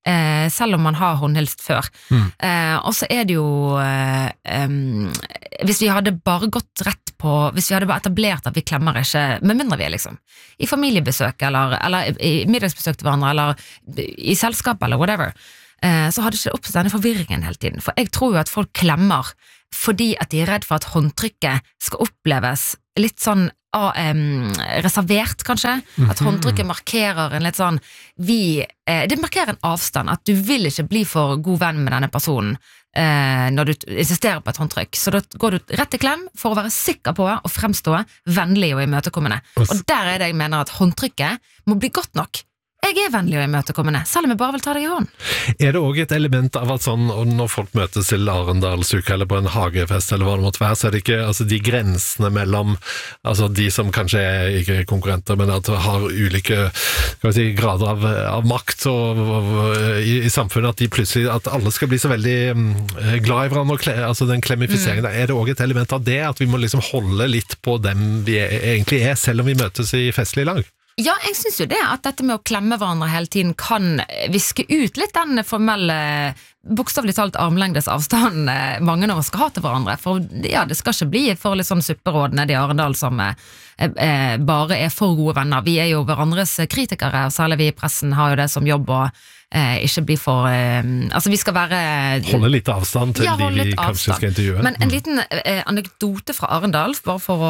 eh, selv om man har håndhilst før. Mm. Eh, og så er det jo eh, um, hvis vi hadde bare gått rett på, hvis vi hadde bare etablert at vi klemmer ikke, med mindre vi er liksom i familiebesøk, eller, eller i middagsbesøk til hverandre, eller i selskap, eller whatever, eh, så hadde ikke det oppstått denne forvirringen hele tiden. For jeg tror jo at folk klemmer fordi at de er redd for at håndtrykket skal oppleves litt sånn ah, um, reservert, kanskje. At håndtrykket markerer en litt sånn vi, eh, det markerer en avstand, at du vil ikke bli for god venn med denne personen eh, når du insisterer på et håndtrykk. Så da går du rett til klem for å være sikker på å fremstå vennlig og imøtekommende. Og der er det jeg mener at håndtrykket må bli godt nok. Jeg er vennlig og imøtekommende, selv om jeg bare vil ta deg i hånd. Er det også et element av at sånn, når folk møtes til Arendalsuka eller på en hagefest eller hva det måtte være, så er det ikke altså, de grensene mellom altså, de som kanskje er ikke konkurrenter, men at har ulike skal vi si, grader av, av makt og, og, i, i samfunnet, at de plutselig, at alle skal bli så veldig um, glad i hverandre, og kle, altså den klemifiseringen, mm. er det også et element av det, at vi må liksom holde litt på dem vi er, egentlig er, selv om vi møtes i festlig lag? Ja, jeg synes jo det, at dette med å klemme hverandre hele tiden kan viske ut litt den formelle, bokstavlig talt armlengdes avstand mange av oss skal ha til hverandre, for ja, det skal ikke bli for litt sånn supperåd nede i Arendal som eh, eh, bare er for gode venner. Vi er jo hverandres kritikere, og særlig vi i pressen har jo det som jobb å eh, ikke bli for eh, altså vi skal være holde litt avstand til ja, de vi kanskje avstand. Skal intervjue. Men en liten eh, anekdote fra Arendal, bare for å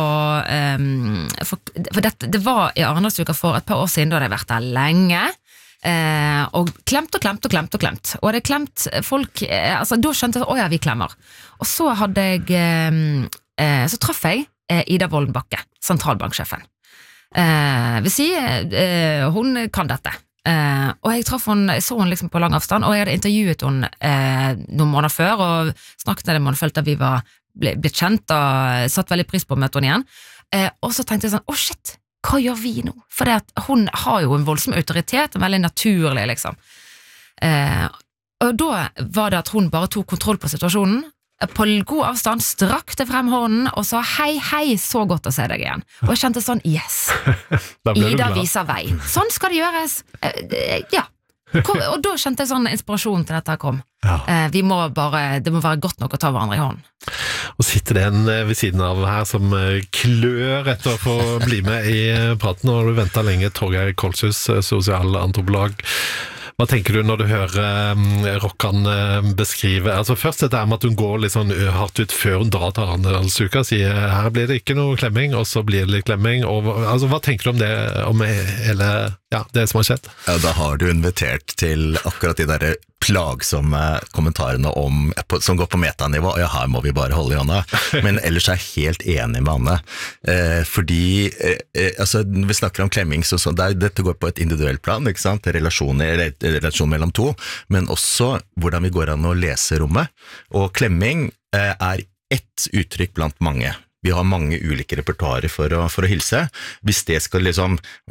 eh, for, for dette, det var i Arendalsuka for et par år siden, da hadde jeg vært der lenge, eh, og klemt og klemt og klemt og klemt, og hadde klemt folk, eh, altså da skjønte jeg, åja, vi klemmer. Og så hadde jeg, eh, eh, så traff jeg eh, Ida Wolden Bakke, sentralbanksjefen. Eh, vil si, eh, hun kan dette. Eh, og jeg traff hun, jeg så hun liksom på lang avstand, og jeg hadde intervjuet hun eh, noen måneder før, og snakket med dem, og følte at vi var blitt kjent, og satt veldig pris på å møte henne igjen. Eh, og så tenkte jeg sånn, åh shit, hva gjør vi nå? For det at hun har jo en voldsom autoritet, veldig naturlig liksom. Eh, og da var det at hun bare tok kontroll på situasjonen, på god avstand, strakte frem hånden og sa hei, hei, så godt å se deg igjen. Og jeg kjente sånn, yes, Ida viser vei. Sånn skal det gjøres. Eh, ja. Og da kjente jeg sånn inspirasjon til dette her kom. Ja. Eh, vi må bare, det må være godt nok å ta hverandre i hånden. Og sitter det en ved siden av her som klør etter å få bli med i praten, og du ventet lenge, Torgeir Kolshus, sosialantropolog. Hva tenker du når du hører um, Rokkan uh, beskrive, altså først dette med at hun går litt sånn hardt ut før hun drar til Arendalsuka, sier her blir det ikke noe klemming, og så blir det litt klemming, og altså hva tenker du om det, om hele, ja, det som har skjedd? Ja, da har du invitert til akkurat de der plagsomme kommentarene om, som går på metanivå, ja, her må vi bare holde i hånda, men ellers er jeg helt enig med Anne, eh, fordi eh, altså, vi snakker om klemming, så, så det er, dette går på et individuelt plan, ikke sant, relasjoner, relasjon mellom to, men også hvordan vi går an å lese rommet, og klemming eh, er ett uttrykk blant mange. Vi har mange ulike repertoarer for å, for å hilse. Hvis det skal liksom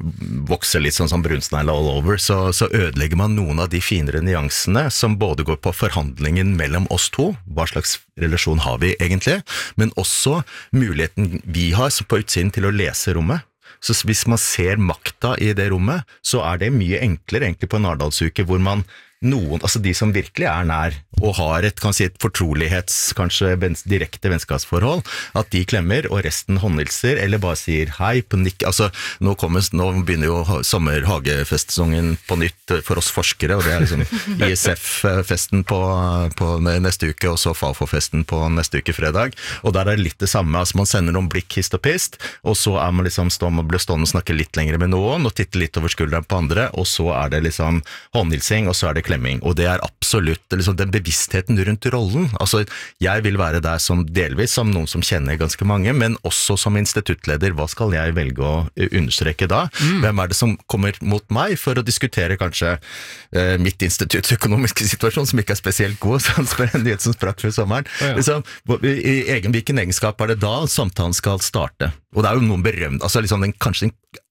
vokse litt sånn som brunsnegl all over, så, så ødelegger man noen av de finere nyansene som både går på forhandlingen mellom oss to, hva slags relasjon har vi egentlig, men også muligheten vi har på utsiden til å lese rommet. Så hvis man ser makta i det rommet, så er det mye enklere egentlig på en Arendalsuke, hvor man noen, altså de som virkelig er nær og har et, kan si et fortrolighets, kanskje vens, direkte vennskapsforhold, at de klemmer og resten håndhilser eller bare sier hei på nikk. Altså nå, kommer, nå begynner jo sommerhagefestsesongen på nytt for oss forskere, og det er liksom I S F-festen på, på neste uke og så Fafo-festen på neste uke fredag, og der er det litt det samme, altså man sender noen blikk hist og pist, og så er man liksom stå, man blir stående og snakke litt lenger med noen og titte litt over skulderen på andre, og så er det liksom håndhilsing, og så er det klemming, og det er absolutt liksom den bevisstheten rundt rollen. Altså, jeg vil være der som delvis som noen som kjenner ganske mange, men også som instituttleder. Hva skal jeg velge å understreke da? Mm. Hvem er det som kommer mot meg for å diskutere kanskje eh, mitt institutts økonomiske situasjon, som ikke er spesielt god, som spør en nyhet som sprakk før sommeren. Ja, ja. Liksom, i egen, hvilken egenskap er det da samtalen skal starte? Og det er jo noen berømt, altså liksom den, kanskje den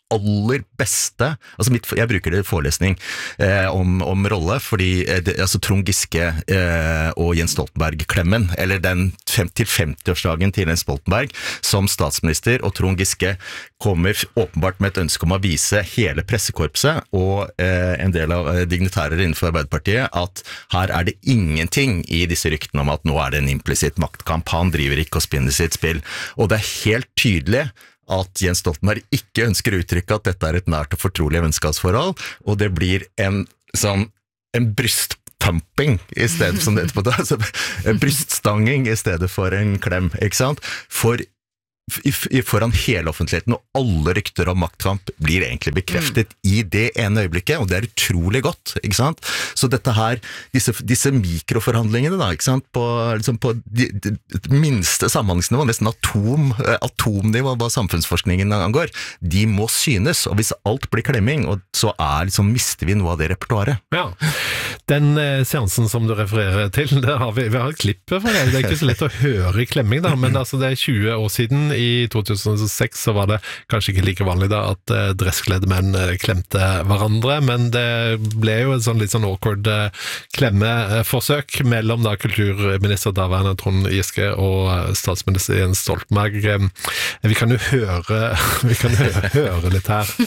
aller beste, altså mitt, jeg bruker det i forelesning eh, om, om rolle, fordi eh, det, altså Trond Giske eh, og Jens Stoltenberg-klemmen, eller den fem, til femti-årsdagen til Jens Stoltenberg som statsminister, og Trond Giske kommer åpenbart med et ønske om å vise hele pressekorpset og eh, en del av dignitærer innenfor Arbeiderpartiet at her er det ingenting i disse ryktene om at nå er det en implisitt maktkamp, han driver ikke og spinner sitt spill, og det er helt tydelig at Jens Stoltenberg ikke ønsker å uttrykke at dette er et nært og fortrolig vennskapsforhold, og det blir en sånn en brystpumping i stedet som det heter på det, altså en bryststanging i stedet for en klem, ikke sant? For i, i, foran hele offentligheten, og alle rykter om maktkamp blir egentlig bekreftet mm. i det ene øyeblikket, og det er utrolig godt, ikke sant? Så dette her, disse, disse mikroforhandlingene da, ikke sant? På, liksom på de, de, de minste samhandlingsnivå, nesten atom, atomnivå hva samfunnsforskningen angår, de må synes, og hvis alt blir klemming, og så er, liksom, mister vi noe av det repertoaret. Ja, den eh, seansen som du refererer til, det har vi, vi har et klipp for det, det er ikke så lett å høre i klemming da, men altså det er tjue år siden. I to tusen og seks så var det kanskje ikke like vanlig da at eh, dresskledde menn eh, klemte hverandre, men det ble jo et sånn litt sånn awkward eh, klemmeforsøk mellom da kulturminister daværende Trond Giske og statsminister Jens Stoltenberg. Eh, vi kan jo høre, vi kan høre, høre litt her.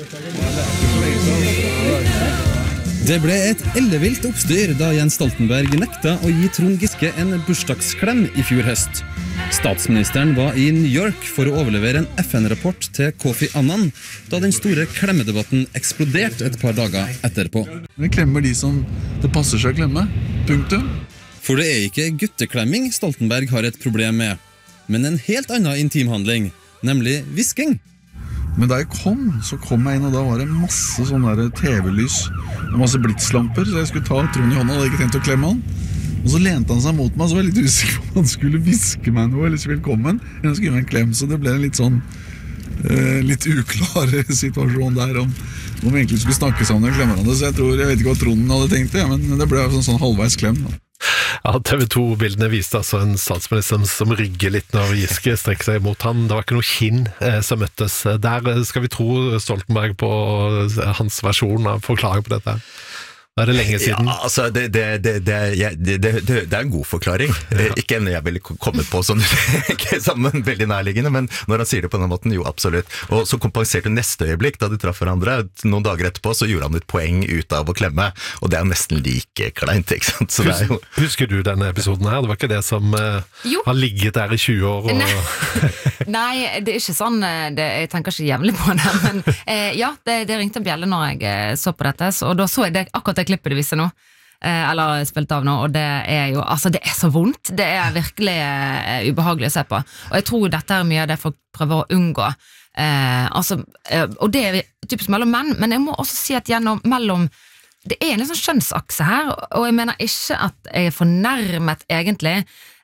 Det ble et ellevilt oppstyr da Jens Stoltenberg nekta å gi Trond Giske en bursdagsklem i fjor høst. Statsministeren var i New York for å overlevere en F N-rapport til Kofi Annan, da den store klemmedebatten eksploderte et par dager etterpå. Vi klemmer de som det passer seg å klemme, punktum. For det er ikke gutteklemming Stoltenberg har et problem med, men en helt annen intimhandling, nemlig visking. Men da jeg kom, så kom jeg inn, og da var det masse sånne der T V-lys, og masse blitslamper, så jeg skulle ta Trond i hånda, og hadde ikke tenkt å klemme han. Og så lente han seg mot meg, så var jeg litt usikker på om han skulle viske meg noe, eller ikke velkommen, eller han skulle gi meg en klem, så det ble en litt sånn, uh, litt uklar situasjon der, om, om vi egentlig skulle snakke sammen og klemme hverandre, så jeg tror, jeg vet ikke hva Trond hadde tenkt det, ja, men det ble sånn, sånn halvveis klem da. Ja, T V to-bildene viste altså en statsminister som rygger litt når Giske strekker seg mot han. Det var ikke noe kinn eh, som møttes. Der skal vi tro Stoltenberg på hans versjon av forklaring på dette. Da er det lenge siden. Ja, altså, det, det, det, det, det, det, det er en god forklaring. Ja. Ikke en jeg ville kommet på sånn, ikke sammen, veldig nærliggende, men når han sier det på den måten, jo, absolutt. Og så kompenserte neste øyeblikk, da de traff hverandre, noen dager etterpå, så gjorde han et poeng ut av å klemme, og det er nesten like kleint, ikke sant? Så det er jo... Husker du denne episoden her? Det var ikke det som uh, har ligget der i tjue år? Og... Nei. Nei, det er ikke sånn, det, jeg tenker ikke jævlig på det, men uh, ja, det, det ringte en bjelle når jeg uh, så på dette, så, og da så jeg det, akkurat det klippet det viser nå, eh, eller spilt av nå, og det er jo, altså det er så vondt, det er virkelig eh, ubehagelig å se på, og jeg tror dette er mye av det folk prøver å unngå, eh, altså, eh, og det er typisk mellom menn, men jeg må også si at gjennom, mellom, det er en sånn skjønnsakse her, og jeg mener ikke at jeg er fornærmet egentlig,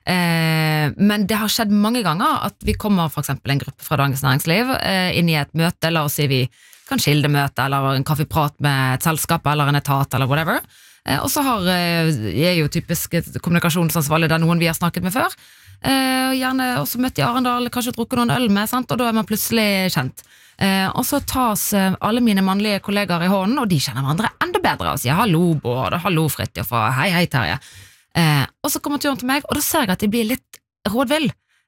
eh, men det har skjedd mange ganger at vi kommer for eksempel en gruppe fra Dagens Næringsliv eh, inn i et møte, la oss si vi kan skildemøte, eller en kaffeprat med et selskap, eller en etat, eller whatever. Eh, og så har, eh, jeg er jo typisk kommunikasjonsansvarlig, det er noen vi har snakket med før, eh, gjerne også møtt i Arendal, kanskje drukket noen øl med, sant? Og da er man plutselig kjent. Eh, og så tas eh, alle mine mannlige kollegaer i hånden, og de kjenner hverandre enda bedre, og sier hallo Bård, og hallo Fridtjof, og hei hei Terje. Eh, og så kommer turen til meg, og da ser jeg at de blir litt rådvill.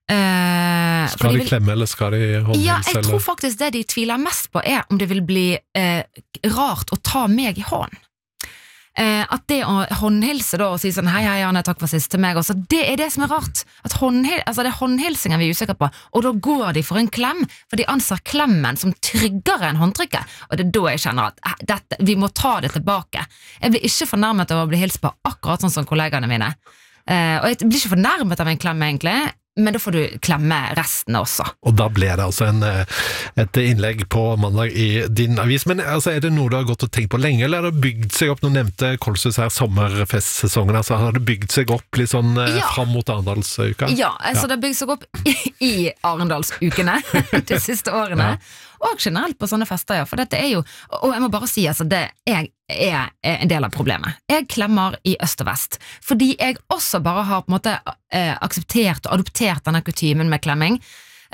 Eh, skal de, de vil... klemme, eller skal de håndhilse? Ja, jeg tror faktisk det de tviler mest på er om det vil bli eh, rart å ta meg i hånd. Eh, at det å håndhilse da og si sånn hei hei Anne, takk for sist til meg også, det er det som er rart, at håndhil... altså, det er håndhilsingen vi er usikre på, og da går de for en klem, for de anser klemmen som tryggere enn håndtrykket, og det er da jeg kjenner at dette, vi må ta det tilbake. Jeg blir ikke fornærmet av å bli hilst på akkurat sånn som kollegene mine, eh, og jeg blir ikke fornærmet av en klem egentlig, men da får du klemme resten også. Og da ble det altså en, et innlegg på mandag i din avis. Men altså, er det noe du har gått og tenkt på lenge, eller har det bygd seg opp? Nå nevnte Kolshus her sommerfestsesongen, altså har det bygd seg opp litt sånn ja. Fram mot Arendalsuka? Ja, altså ja. Det har bygd seg opp i, i Arendalsukene de siste årene. Ja. Og generelt på sånne fester, ja. For dette er jo, og jeg må bare si, altså, det er, er en del av problemet. Jeg klemmer i øst og vest, fordi jeg også bare har på en måte eh, akseptert og adoptert denne kutymen med klemming.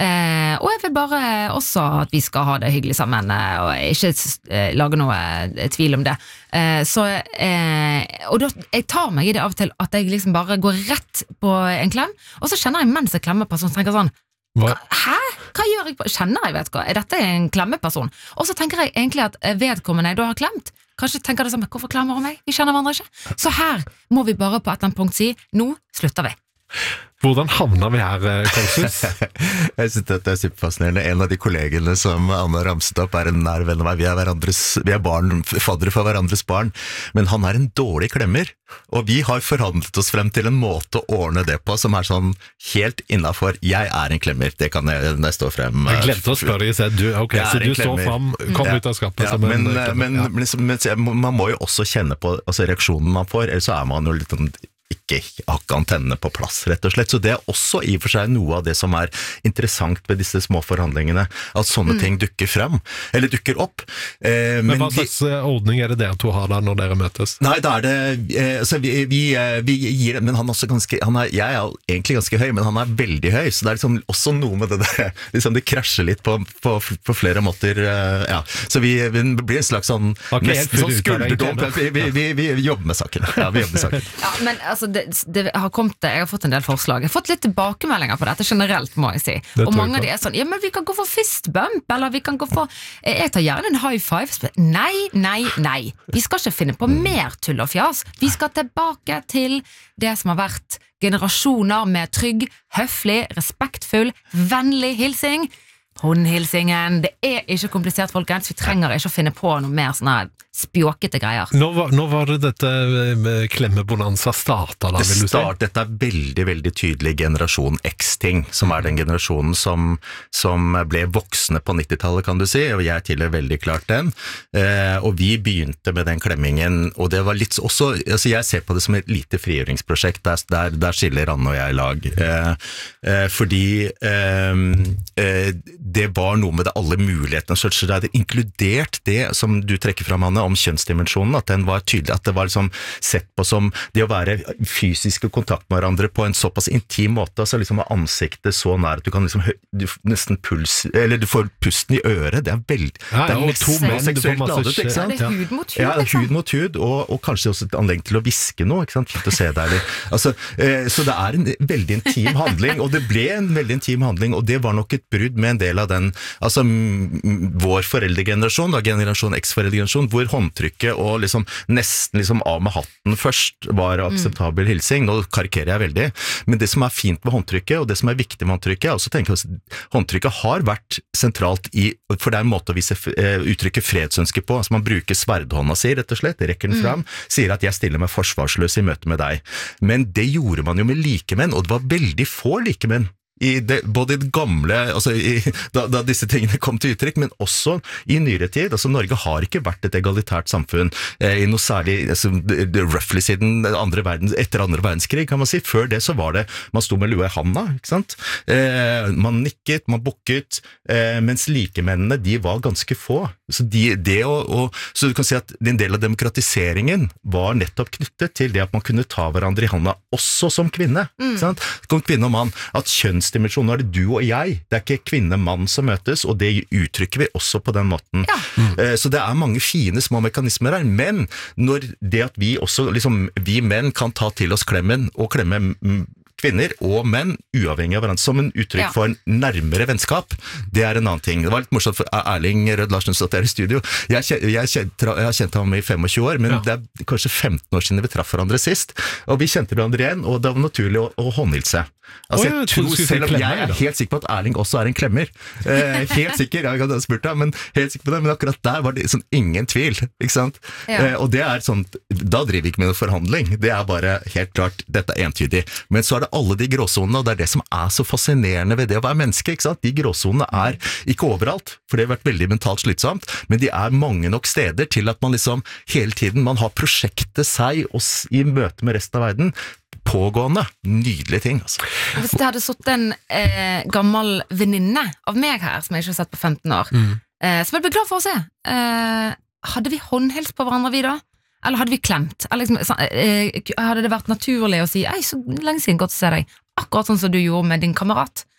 Eh, og jeg vil bare også at vi skal ha det hyggelig sammen, eh, og ikke eh, lage noe eh, tvil om det. Eh, så, eh, og da, jeg tar meg i det av og til at jeg liksom bare går rett på en klem, og så kjenner jeg mens jeg klemmer på sånn, så tenker jeg sånn, Hva? hæ? Hva gjør jeg på? Kjenner jeg, vet hva? Er dette en klemmeperson? Og så tenker jeg egentlig at vedkommende jeg da har klemt, kanskje tenker det samme, hvorfor klemmer hun meg? Vi kjenner hverandre ikke. Så her må vi bare på et eller annet punkt si, nå slutter vi. Hvordan havner vi her, Kolshus? Jeg synes dette er superfascinerende. En av de kollegene som Anna ramset opp er en nær venn av meg. Vi er, hverandres, vi er barn, faddere for hverandres barn, men han er en dårlig klemmer. Og vi har forhandlet oss frem til en måte å ordne det på som er sånn helt innenfor. Jeg er en klemmer, det kan jeg, når jeg står frem. Jeg glemte å spørre deg, så du, okay, så du står frem, kom ja, ut av skapet ja, som en men, klemmer. men, Ja. men, men man må jo også kjenne på altså, reaksjonen man får, ellers så er man jo litt sånn ikke hakke antennene på plass, rett og slett. Så det er også i og for seg noe av det som er interessant ved disse små forhandlingene, at sånne mm. ting dukker frem, eller dukker opp. Eh, men, men hva de, slags ordning er det dere to har da når dere møtes? Nei, da er det, eh, altså vi, vi, vi gir, men han er også ganske, han er, jeg er egentlig ganske høy, men han er veldig høy, så det er liksom også noe med det der, liksom det krasjer litt på, på, på flere måter, eh, ja. Så vi, vi blir en slags sånn, okay, nesten sånn skulderdom, vi, vi, vi, vi jobber med saken. Ja, vi jobber med saken. Ja, men altså, det, det har kommet, jeg har fått en del forslag. Jeg har fått litt tilbakemeldinger på dette generelt, må jeg si. Det og mange av de er sånn, ja, men vi kan gå for fist bump, eller vi kan gå for, jeg tar gjerne en high five. Nei, nei, nei. Vi skal ikke finne på mer tull og fjas. Vi skal tilbake til det som har vært generasjoner med trygg, høflig, respektfull, vennlig hilsing. Håndhilsingen. Det er ikke komplisert, folkens. Vi trenger ikke å finne på noe mer sånne spjåkete greier. Nå var, nå var det dette klemmebonanza starta da, vil du start, si? Dette er veldig, veldig tydelig generasjon X-ting, som er den generasjonen som, som ble voksne på nittitallet, kan du si, og jeg tilhører veldig klart den. Eh, og vi begynte med den klemmingen, og det var litt også, altså jeg ser på det som et lite frigjøringsprosjekt, der, der, der skiller Anne og jeg lag. Eh, eh, fordi eh, eh, det var noe med det alle mulighetene, så det er inkludert det som du trekker fram, Anne, om kjønnsdimensjonen, at den var tydelig, at det var liksom sett på som det å være fysiske kontakt med hverandre på en såpass intim måte, altså liksom med ansiktet så nær at du kan liksom du nesten puls, eller du får pusten i øret, det er veldig, ja, det er ja, nesten seksuelt ladet, ikke sant? Ja, det er hud mot hud, ja, liksom. hud mot hud, og, og kanskje også et anlegg til å viske noe, ikke sant? Fint å se deg litt. Altså, eh, så det er en veldig intim handling, og det ble en veldig intim handling, og det var nok et brudd med en del av den, altså m- vår foreldregenerasjon, da, generasjon X-foreldregenerasjon, hvor håndtrykket og liksom nesten liksom av med hatten først var akseptabel hilsing. Nå karikerer jeg veldig, men det som er fint med håndtrykket, og det som er viktig med håndtrykket, jeg også tenker at håndtrykket har vært sentralt i, for det er en måte å vise uttrykket fredsønske på, altså man bruker sverdhånda si, rett og slett, rekker den fram, mm. sier at jeg stiller meg forsvarsløs i møte med deg. Men det gjorde man jo med likemenn, og det var veldig få likemenn. I det, både i det gamle, altså i, da, da disse tingene kom til uttrykk, men også i nyere tid. Altså Norge har ikke vært et egalitært samfunn eh, i noe særlig, altså, roughly siden andre verden, etter andre verdenskrig, kan man si. Før det så var det, man sto med lua i handa, ikke sant? Eh, man nikket, man bukket, eh, mens likemennene, de var ganske få. Så, de, det å, og, så du kan si at en del av demokratiseringen var nettopp knyttet til det at man kunne ta hverandre i handa, også som kvinne, mm. ikke sant? Som kvinne og mann, at kjønns dimensjon, nå er det du og jeg, det er ikke kvinne-mann som møtes, og det uttrykker vi også på den måten. Ja. Mm. Så det er mange fine små mekanismer her, men når det at vi også, liksom, vi menn kan ta til oss klemmen, og klemme kvinner og menn, uavhengig av hverandre, som en uttrykk ja. for en nærmere vennskap, det er en annen ting. Det var litt morsomt for Erling Rød Larsen satt der i studio. Jeg, kjen, jeg, kjen, jeg har kjent ham i femogtjue år, men ja. det er kanskje femten år siden vi traff hverandre sist, og vi kjente hverandre igjen, og det var naturlig å, å håndhilse. Altså, oh, jeg, tror selv om jeg er helt sikker på at Erling også er en klemmer. Eh, helt sikker, jeg hadde spurt deg, men helt sikker på det, men akkurat der var det sånn ingen tvil, ikke sant? Ja. Eh, og det er sånn, da driver vi ikke med noen forhandling, det er bare helt klart, dette er entydig. Men så er det alle de gråsonene, og det er det som er så fascinerende ved det å være menneske, ikke sant? De gråsonene er ikke overalt, for det har vært veldig mentalt slitsomt, men de er mange nok steder til at man liksom hele tiden, man har prosjektet seg og i møte med resten av verden, pågående, nydelige ting altså. Hvis det hadde suttet en eh, gammel venninne av meg her, som jeg ikke har sett på femten år, mm. eh, som jeg ble glad for å se, eh, hadde vi håndhilst på hverandre vi da? Eller hadde vi klemt? Eller liksom, eh, hadde det vært naturlig å si, ei, så lenge siden godt å se deg, akkurat sånn som du gjorde med din kamerat?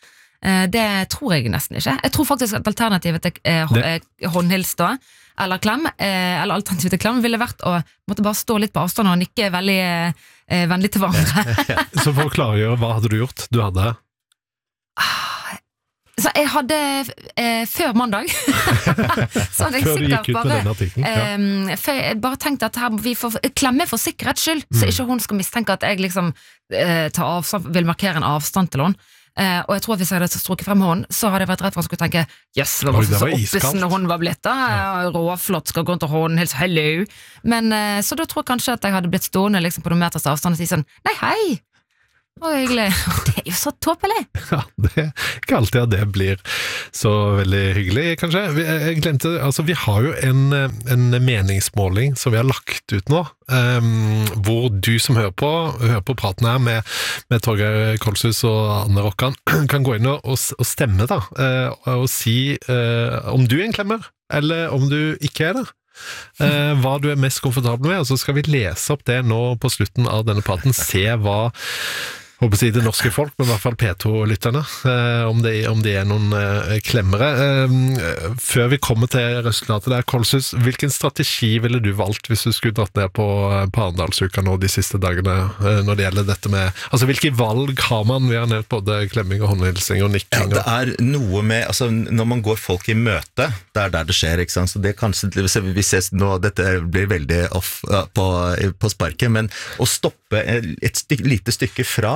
Eh, det tror jeg nesten ikke. Jeg tror faktisk at alternativet til eh, hå- eh, håndhils da, eller klem, eh, eller alternativet til klem ville vært å måtte bare stå litt på avstand og nikke veldig eh, vennlig til hverandre. Så for å klargjøre, hva hadde du gjort? Du hadde... Så jeg hadde, eh, før mandag, så hadde jeg Før du sikkert gikk ut med bare, denne artikkelen, ja. eh, for jeg bare tenkte at her må vi får klemme for sikkerhets skyld, så ikke hun skal mistenke at jeg liksom eh, tar avstand, vil markere en avstand til hun. Eh, og jeg tror at hvis jeg hadde strukket frem hånden, så hadde jeg vært redd for at hun skulle tenke jøss, det var Oi, det så var oppesen iskaldt. når hun var blitt da, ja. Råflott, skal gå rundt og hånden, hils, hello. Men eh, så da tror jeg kanskje at jeg hadde blitt stående liksom, på noen meters avstand og si sånn, nei hei, det var hyggelig. Det er jo så tåpelig. Ja, det er ikke alltid at det blir så veldig hyggelig, kanskje. Vi, jeg glemte, altså vi har jo en, en meningsmåling som vi har lagt ut nå, um, hvor du som hører på, hører på praten her med, med Torgeir Kolshus og Anne Rokkan, kan gå inn og, og stemme da, uh, og si uh, om du er en klemmer, eller om du ikke er det. Uh, hva du er mest komfortabel med, og så skal vi lese opp det nå på slutten av denne praten, se hva håper å si det norske folk, men i hvert fall P to-lytterne, eh, om, de, om de er noen eh, klemmere. Eh, før vi kommer til resultatet der, Kolshus, hvilken strategi ville du valgt hvis du skulle dratt ned på, på Arendalsuka nå de siste dagene, eh, når det gjelder dette med, altså hvilke valg har man? Vi har nevnt både klemming og håndhilsing og nikking. Ja, det er noe med, altså når man går folk i møte, det er der det skjer, ikke sant? Så det kanskje, vi ses nå, dette blir veldig off på, på sparket, men å stoppe et stykke, lite stykke fra,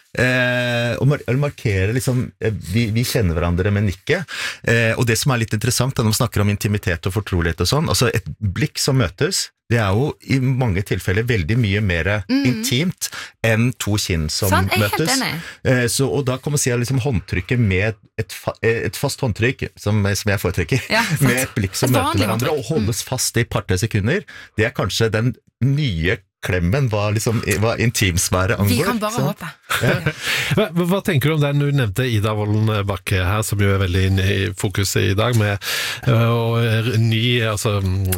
Eh, og mar- markere liksom, eh, vi, vi kjenner hverandre med nikket, eh, og det som er litt interessant når man snakker om intimitet og fortrolighet og sånn, altså et blikk som møtes, det er jo i mange tilfeller veldig mye mer mm. intimt enn to kinn som sånn, jeg er møtes. helt enig. Eh, så, og da kan man si at liksom håndtrykket med et, fa- et fast håndtrykk, som, som jeg foretrekker, Ja, sant. med et blikk som Et møter vanlig hverandre og håndtrykk. holdes fast i et par-tre sekunder, det er kanskje den nye klemmen hva, liksom, hva intimsfære angår. Vi kan bare ikke sant? håpe. Hva, hva tenker du om den? Du nevnte Ida Wolden Bakke her, som jo er veldig inne i fokuset i dag, med uh, og ny, altså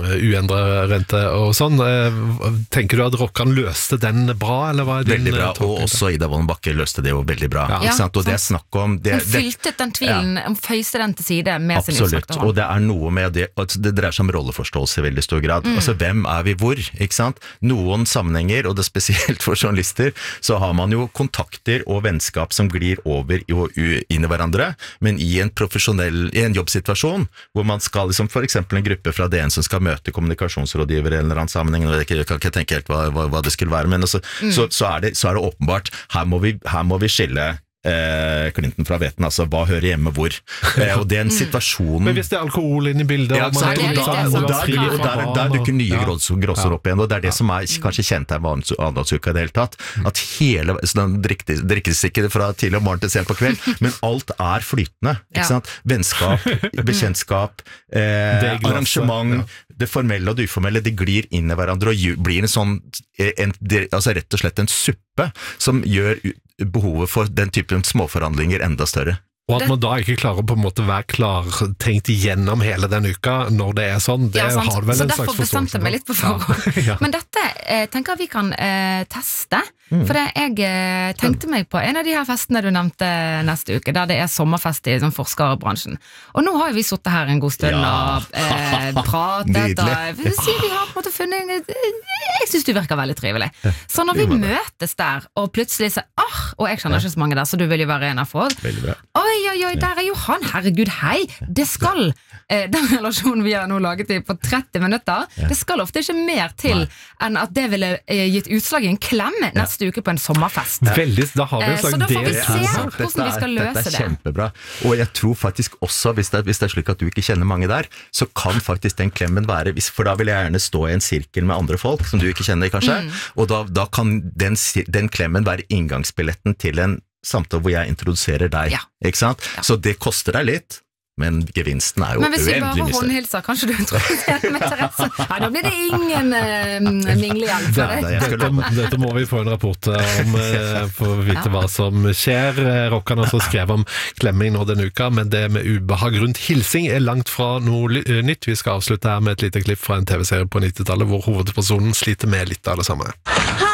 uendret rente og sånn. Uh, tenker du at Rokkan løste den bra, eller hva er din Veldig bra, uh, tolkning? og også Ida Wolden Bakke løste det jo veldig bra. Ja. Ikke sant? Og det er snakk om... Det, Hun det, fylte den tvilen, hun føyste den til side med sin Absolutt, utsagte og hånd. det er noe med det, at det dreier seg om rolleforståelse i veldig stor grad. Mm. Altså, hvem er vi hvor, ikke sant? Noen sammenhenger, og det er spesielt for journalister, så har man jo kontakter og vennskap som glir over i, og u- inn i hverandre, men i en profesjonell, i en jobbsituasjon, hvor man skal, liksom, for eksempel en gruppe fra D N som skal møte kommunikasjonsrådgiver i en eller annen sammenheng, og jeg kan ikke, kan ikke tenke helt hva, hva, hva det skulle være, men altså, Mm. så, så, er det, så er det åpenbart, her må vi, her må vi skille Eh, Clinton fra veten, altså hva hører hjemme hvor, eh, og den situasjonen Men hvis det er alkohol inn i bildet, ja, og man sant, er og litt da, sånn, og man der, er fri og fra der, barn, der dukker nye og- grås- grosser Ja. opp igjen, og det er det som er kanskje kjennetegn ved Arendalsuka i det hele tatt, at hele, så den drikkes, drikkes ikke fra tidlig om morgen til sent på kveld, men alt er flytende, ikke Ja. sant? Vennskap, bekjentskap, eh, Det glasset, arrangement, det formelle og det uformelle, det glir inn i hverandre og ju- blir en sånn, en, altså rett og slett en suppe, som gjør u- behovet for den typen småforhandlinger enda større. Og at man da ikke klarer på en måte være klar tenkt igjennom hele den uka når det er sånn, det Ja, sant. har vel Så en derfor slags bestemte jeg meg litt på forhånd. Ja. Men dette eh, tenker jeg vi kan eh, teste. Mm. For det, jeg eh, tenkte meg på en av de her festene du nevnte neste uke, der det er sommerfest i sånn forskerbransjen. Og nå har jo vi sittet her en god stund Ja. og eh, pratet. Nydelig. Og, jeg vil si, vi har på en måte funnet en- Jeg synes du virker veldig trivelig. Så når vi møtes der, og plutselig så ah, og jeg kjenner ikke så mange der, så du vil jo være en av få. Veldig bra. Oi, oi, oi, der er jo han, herregud, hei, det skal eh, den relasjonen vi har nå laget i på tretti minutter, det skal ofte ikke mer til enn at det ville eh, gitt utslag i en klem neste uke på en sommerfest. Veldig, da har vi Eh, en så slags da får vi del se to. hvordan vi skal løse dette er det. kjempebra. Og jeg tror faktisk også, hvis det, er, hvis det er slik at du ikke kjenner mange der, så kan faktisk den klemmen være, hvis, for da vil jeg gjerne stå i en sirkel med andre folk, som du ikke kjenner kanskje, Mm. og da, da kan den, si- den klemmen være inngangsbilletten til en samtale hvor jeg introduserer deg, Ja. ikke sant? Ja. Så det koster deg litt, men gevinsten er jo Men hvis vi uendelig bare mye større. håndhilser, kanskje du introduserer meg til Therese? Nei, da blir det ingen eh, minglehjelp for Nei, deg. jeg skal Dette, love. dette må vi få en rapport om, eh, for å vite hva som skjer. Eh, Rokkan har også skrevet om klemming nå denne uka, men det med ubehag rundt hilsing er langt fra noe ly- eh, nytt. Vi skal avslutte her med et lite klipp fra en T V-serie på nittitallet, hvor hovedpersonen sliter med litt av det samme. Hei,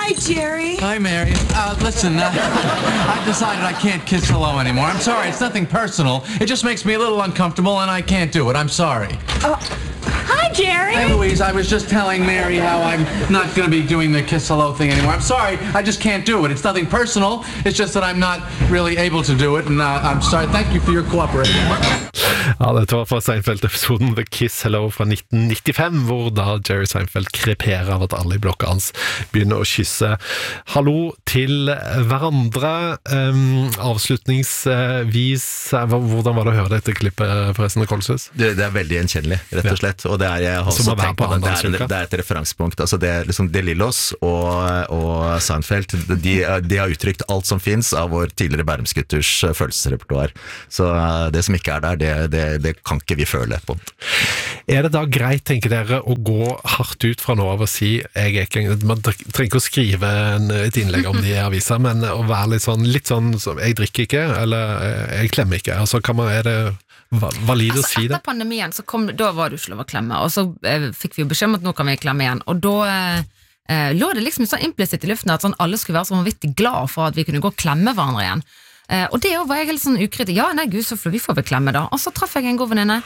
Hi, Jerry. Hi, Mary. Uh, listen, uh, I've decided I can't kiss hello anymore. I'm sorry, it's nothing personal. It just makes me a little uncomfortable and I can't do it. I'm sorry. Uh, hi, Jerry. Hey, Louise, I was just telling Mary how I'm not going to be doing the kiss hello thing anymore. I'm sorry, I just can't do it. It's nothing personal. It's just that I'm not really able to do it, and uh, I'm sorry. Thank you for your cooperation. Ja, dette var fra Seinfeld-episoden The Kiss Hello fra nitten nittifem, hvor da Jerry Seinfeld kreperer av at alle i blokka hans begynner å kysse hallo til hverandre. Um, avslutningsvis, hvordan var det å høre dette klippet forresten, Kolshus? Det, det er veldig gjenkjennelig, rett og slett. Og det er, jeg har også tenkt på det, det er, det er et referansepunkt. Altså det er liksom De Lillos og, og Seinfeld, de, de har uttrykt alt som finnes av vår tidligere Bærumsgutters følelsesrepertoar. Så det som ikke er der, det, det, det kan ikke vi føle på. Er det da greit, tenker dere, å gå hardt ut fra nå av å si jeg er ikke, man trenger ikke å skrive en, et innlegg om det i avisa, men å være litt sånn, litt sånn jeg drikker ikke, eller jeg klemmer ikke. Altså kan man, er det valid å altså, si det? Etter pandemien, så kom, da var det jo ikke lov å klemme, og så eh, fikk vi jo beskjed om at nå kan vi klemme igjen, og da eh, lå det liksom sånn implisitt i luften at sånn, alle skulle være så vanvittig glad for at vi kunne gå og klemme hverandre igjen. Uh, og det var jeg helt sånn ukritisk. Ja, nei, gud, så vi får vel klemme da. Og så traff jeg en god venninne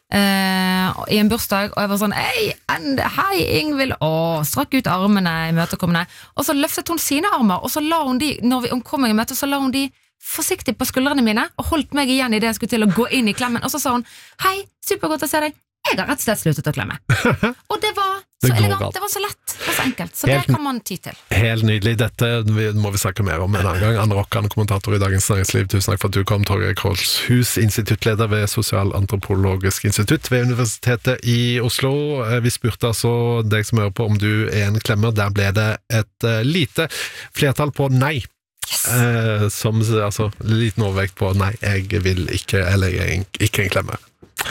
uh, i en bursdag, og jeg var sånn hei, hei Ingvild, og strakk ut armene i møtekommende, og så løftet hun sine armer, og så la hun de, når vi omkom i møte, så la hun de forsiktig på skuldrene mine, og holdt meg igjen i det jeg skulle til å gå inn i klemmen, og så sa hun hei, supergodt å se deg, jeg har rett og slett sluttet å klemme. Og det var så det elegant, det var så lett, det var så enkelt, så helt, det kan man ty til. Helt nydelig, dette må vi snakke mer om en annen gang. Anne Rokkan, kommentator i Dagens Næringsliv, tusen takk for at du kom. Torgeir Kolshus, instituttleder ved Sosialantropologisk institutt ved Universitetet i Oslo. Vi spurte altså deg som hører på om du er en klemmer, der ble det et uh, lite flertall på nei. Yes. Uh, som, altså, liten overvekt på nei, jeg vil ikke, eller jeg er ikke en klemmer.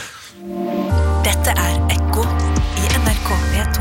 Dette er Ekko i N R K P to.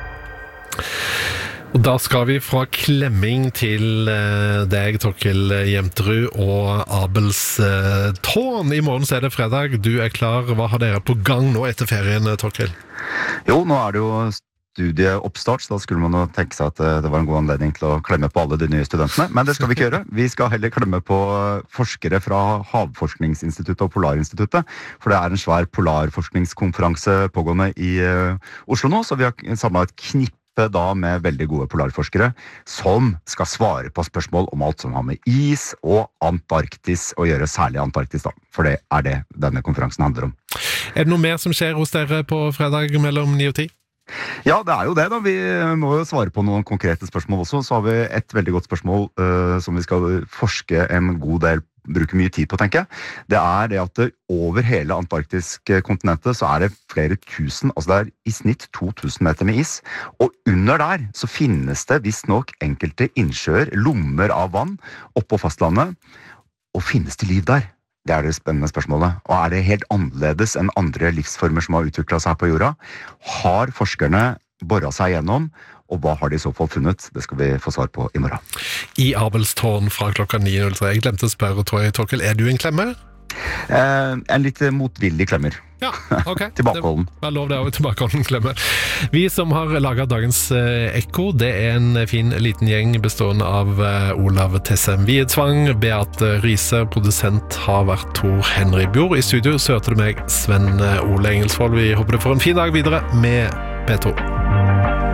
Og da skal vi fra klemming til eh, deg, Torkil Jemterud, og Abels eh, tårn. I morgen så er det fredag. Du er klar. Hva har dere på gang nå etter ferien, Torkil? Jo, nå er det jo studieoppstart, så da skulle man jo tenke seg at det var en god anledning til å klemme på alle de nye studentene. Men det skal vi ikke gjøre. Vi skal heller klemme på forskere fra Havforskningsinstituttet og Polarinstituttet, for det er en svær polarforskningskonferanse pågående i Oslo nå, så vi har samlet et knippe da med veldig gode polarforskere som skal svare på spørsmål om alt som har med is og Antarktis å gjøre, særlig Antarktis da, for det er det denne konferansen handler om. Er det noe mer som skjer hos dere på fredag mellom ni og ti? Ja, det er jo det da. Vi må jo svare på noen konkrete spørsmål også. Så har vi et veldig godt spørsmål uh, som vi skal forske en god del, bruke mye tid på, tenker jeg. Det er det at det, over hele antarktiske kontinentet så er det flere tusen, altså det er i snitt to tusen meter med is, og under der så finnes det visst nok enkelte innsjøer, lommer av vann oppå fastlandet, og finnes det liv der? Det er det spennende spørsmålet. Og er det helt annerledes enn andre livsformer som har utviklet seg på jorda? Har forskerne borret seg gjennom, og hva har de i så fall funnet? Det skal vi få svar på i morgen. I Abels tårn fra klokka ni null tre. Jeg glemte å spørre, Torkil, er du en klemmer? Eh, en litt motvillig klemmer. Ja, ok. Tilbakeholden. Det er lov det å tilbakeholden klemmer. Vi som har laget dagens Ekko, det er en fin liten gjeng bestående av Olav Tessem Wiedsvang, Beate Riise, produsent har vært Tor Henry Bjord. I studio så hørte du meg, Sven Ole Engelsvold. Vi håper du får en fin dag videre med P to.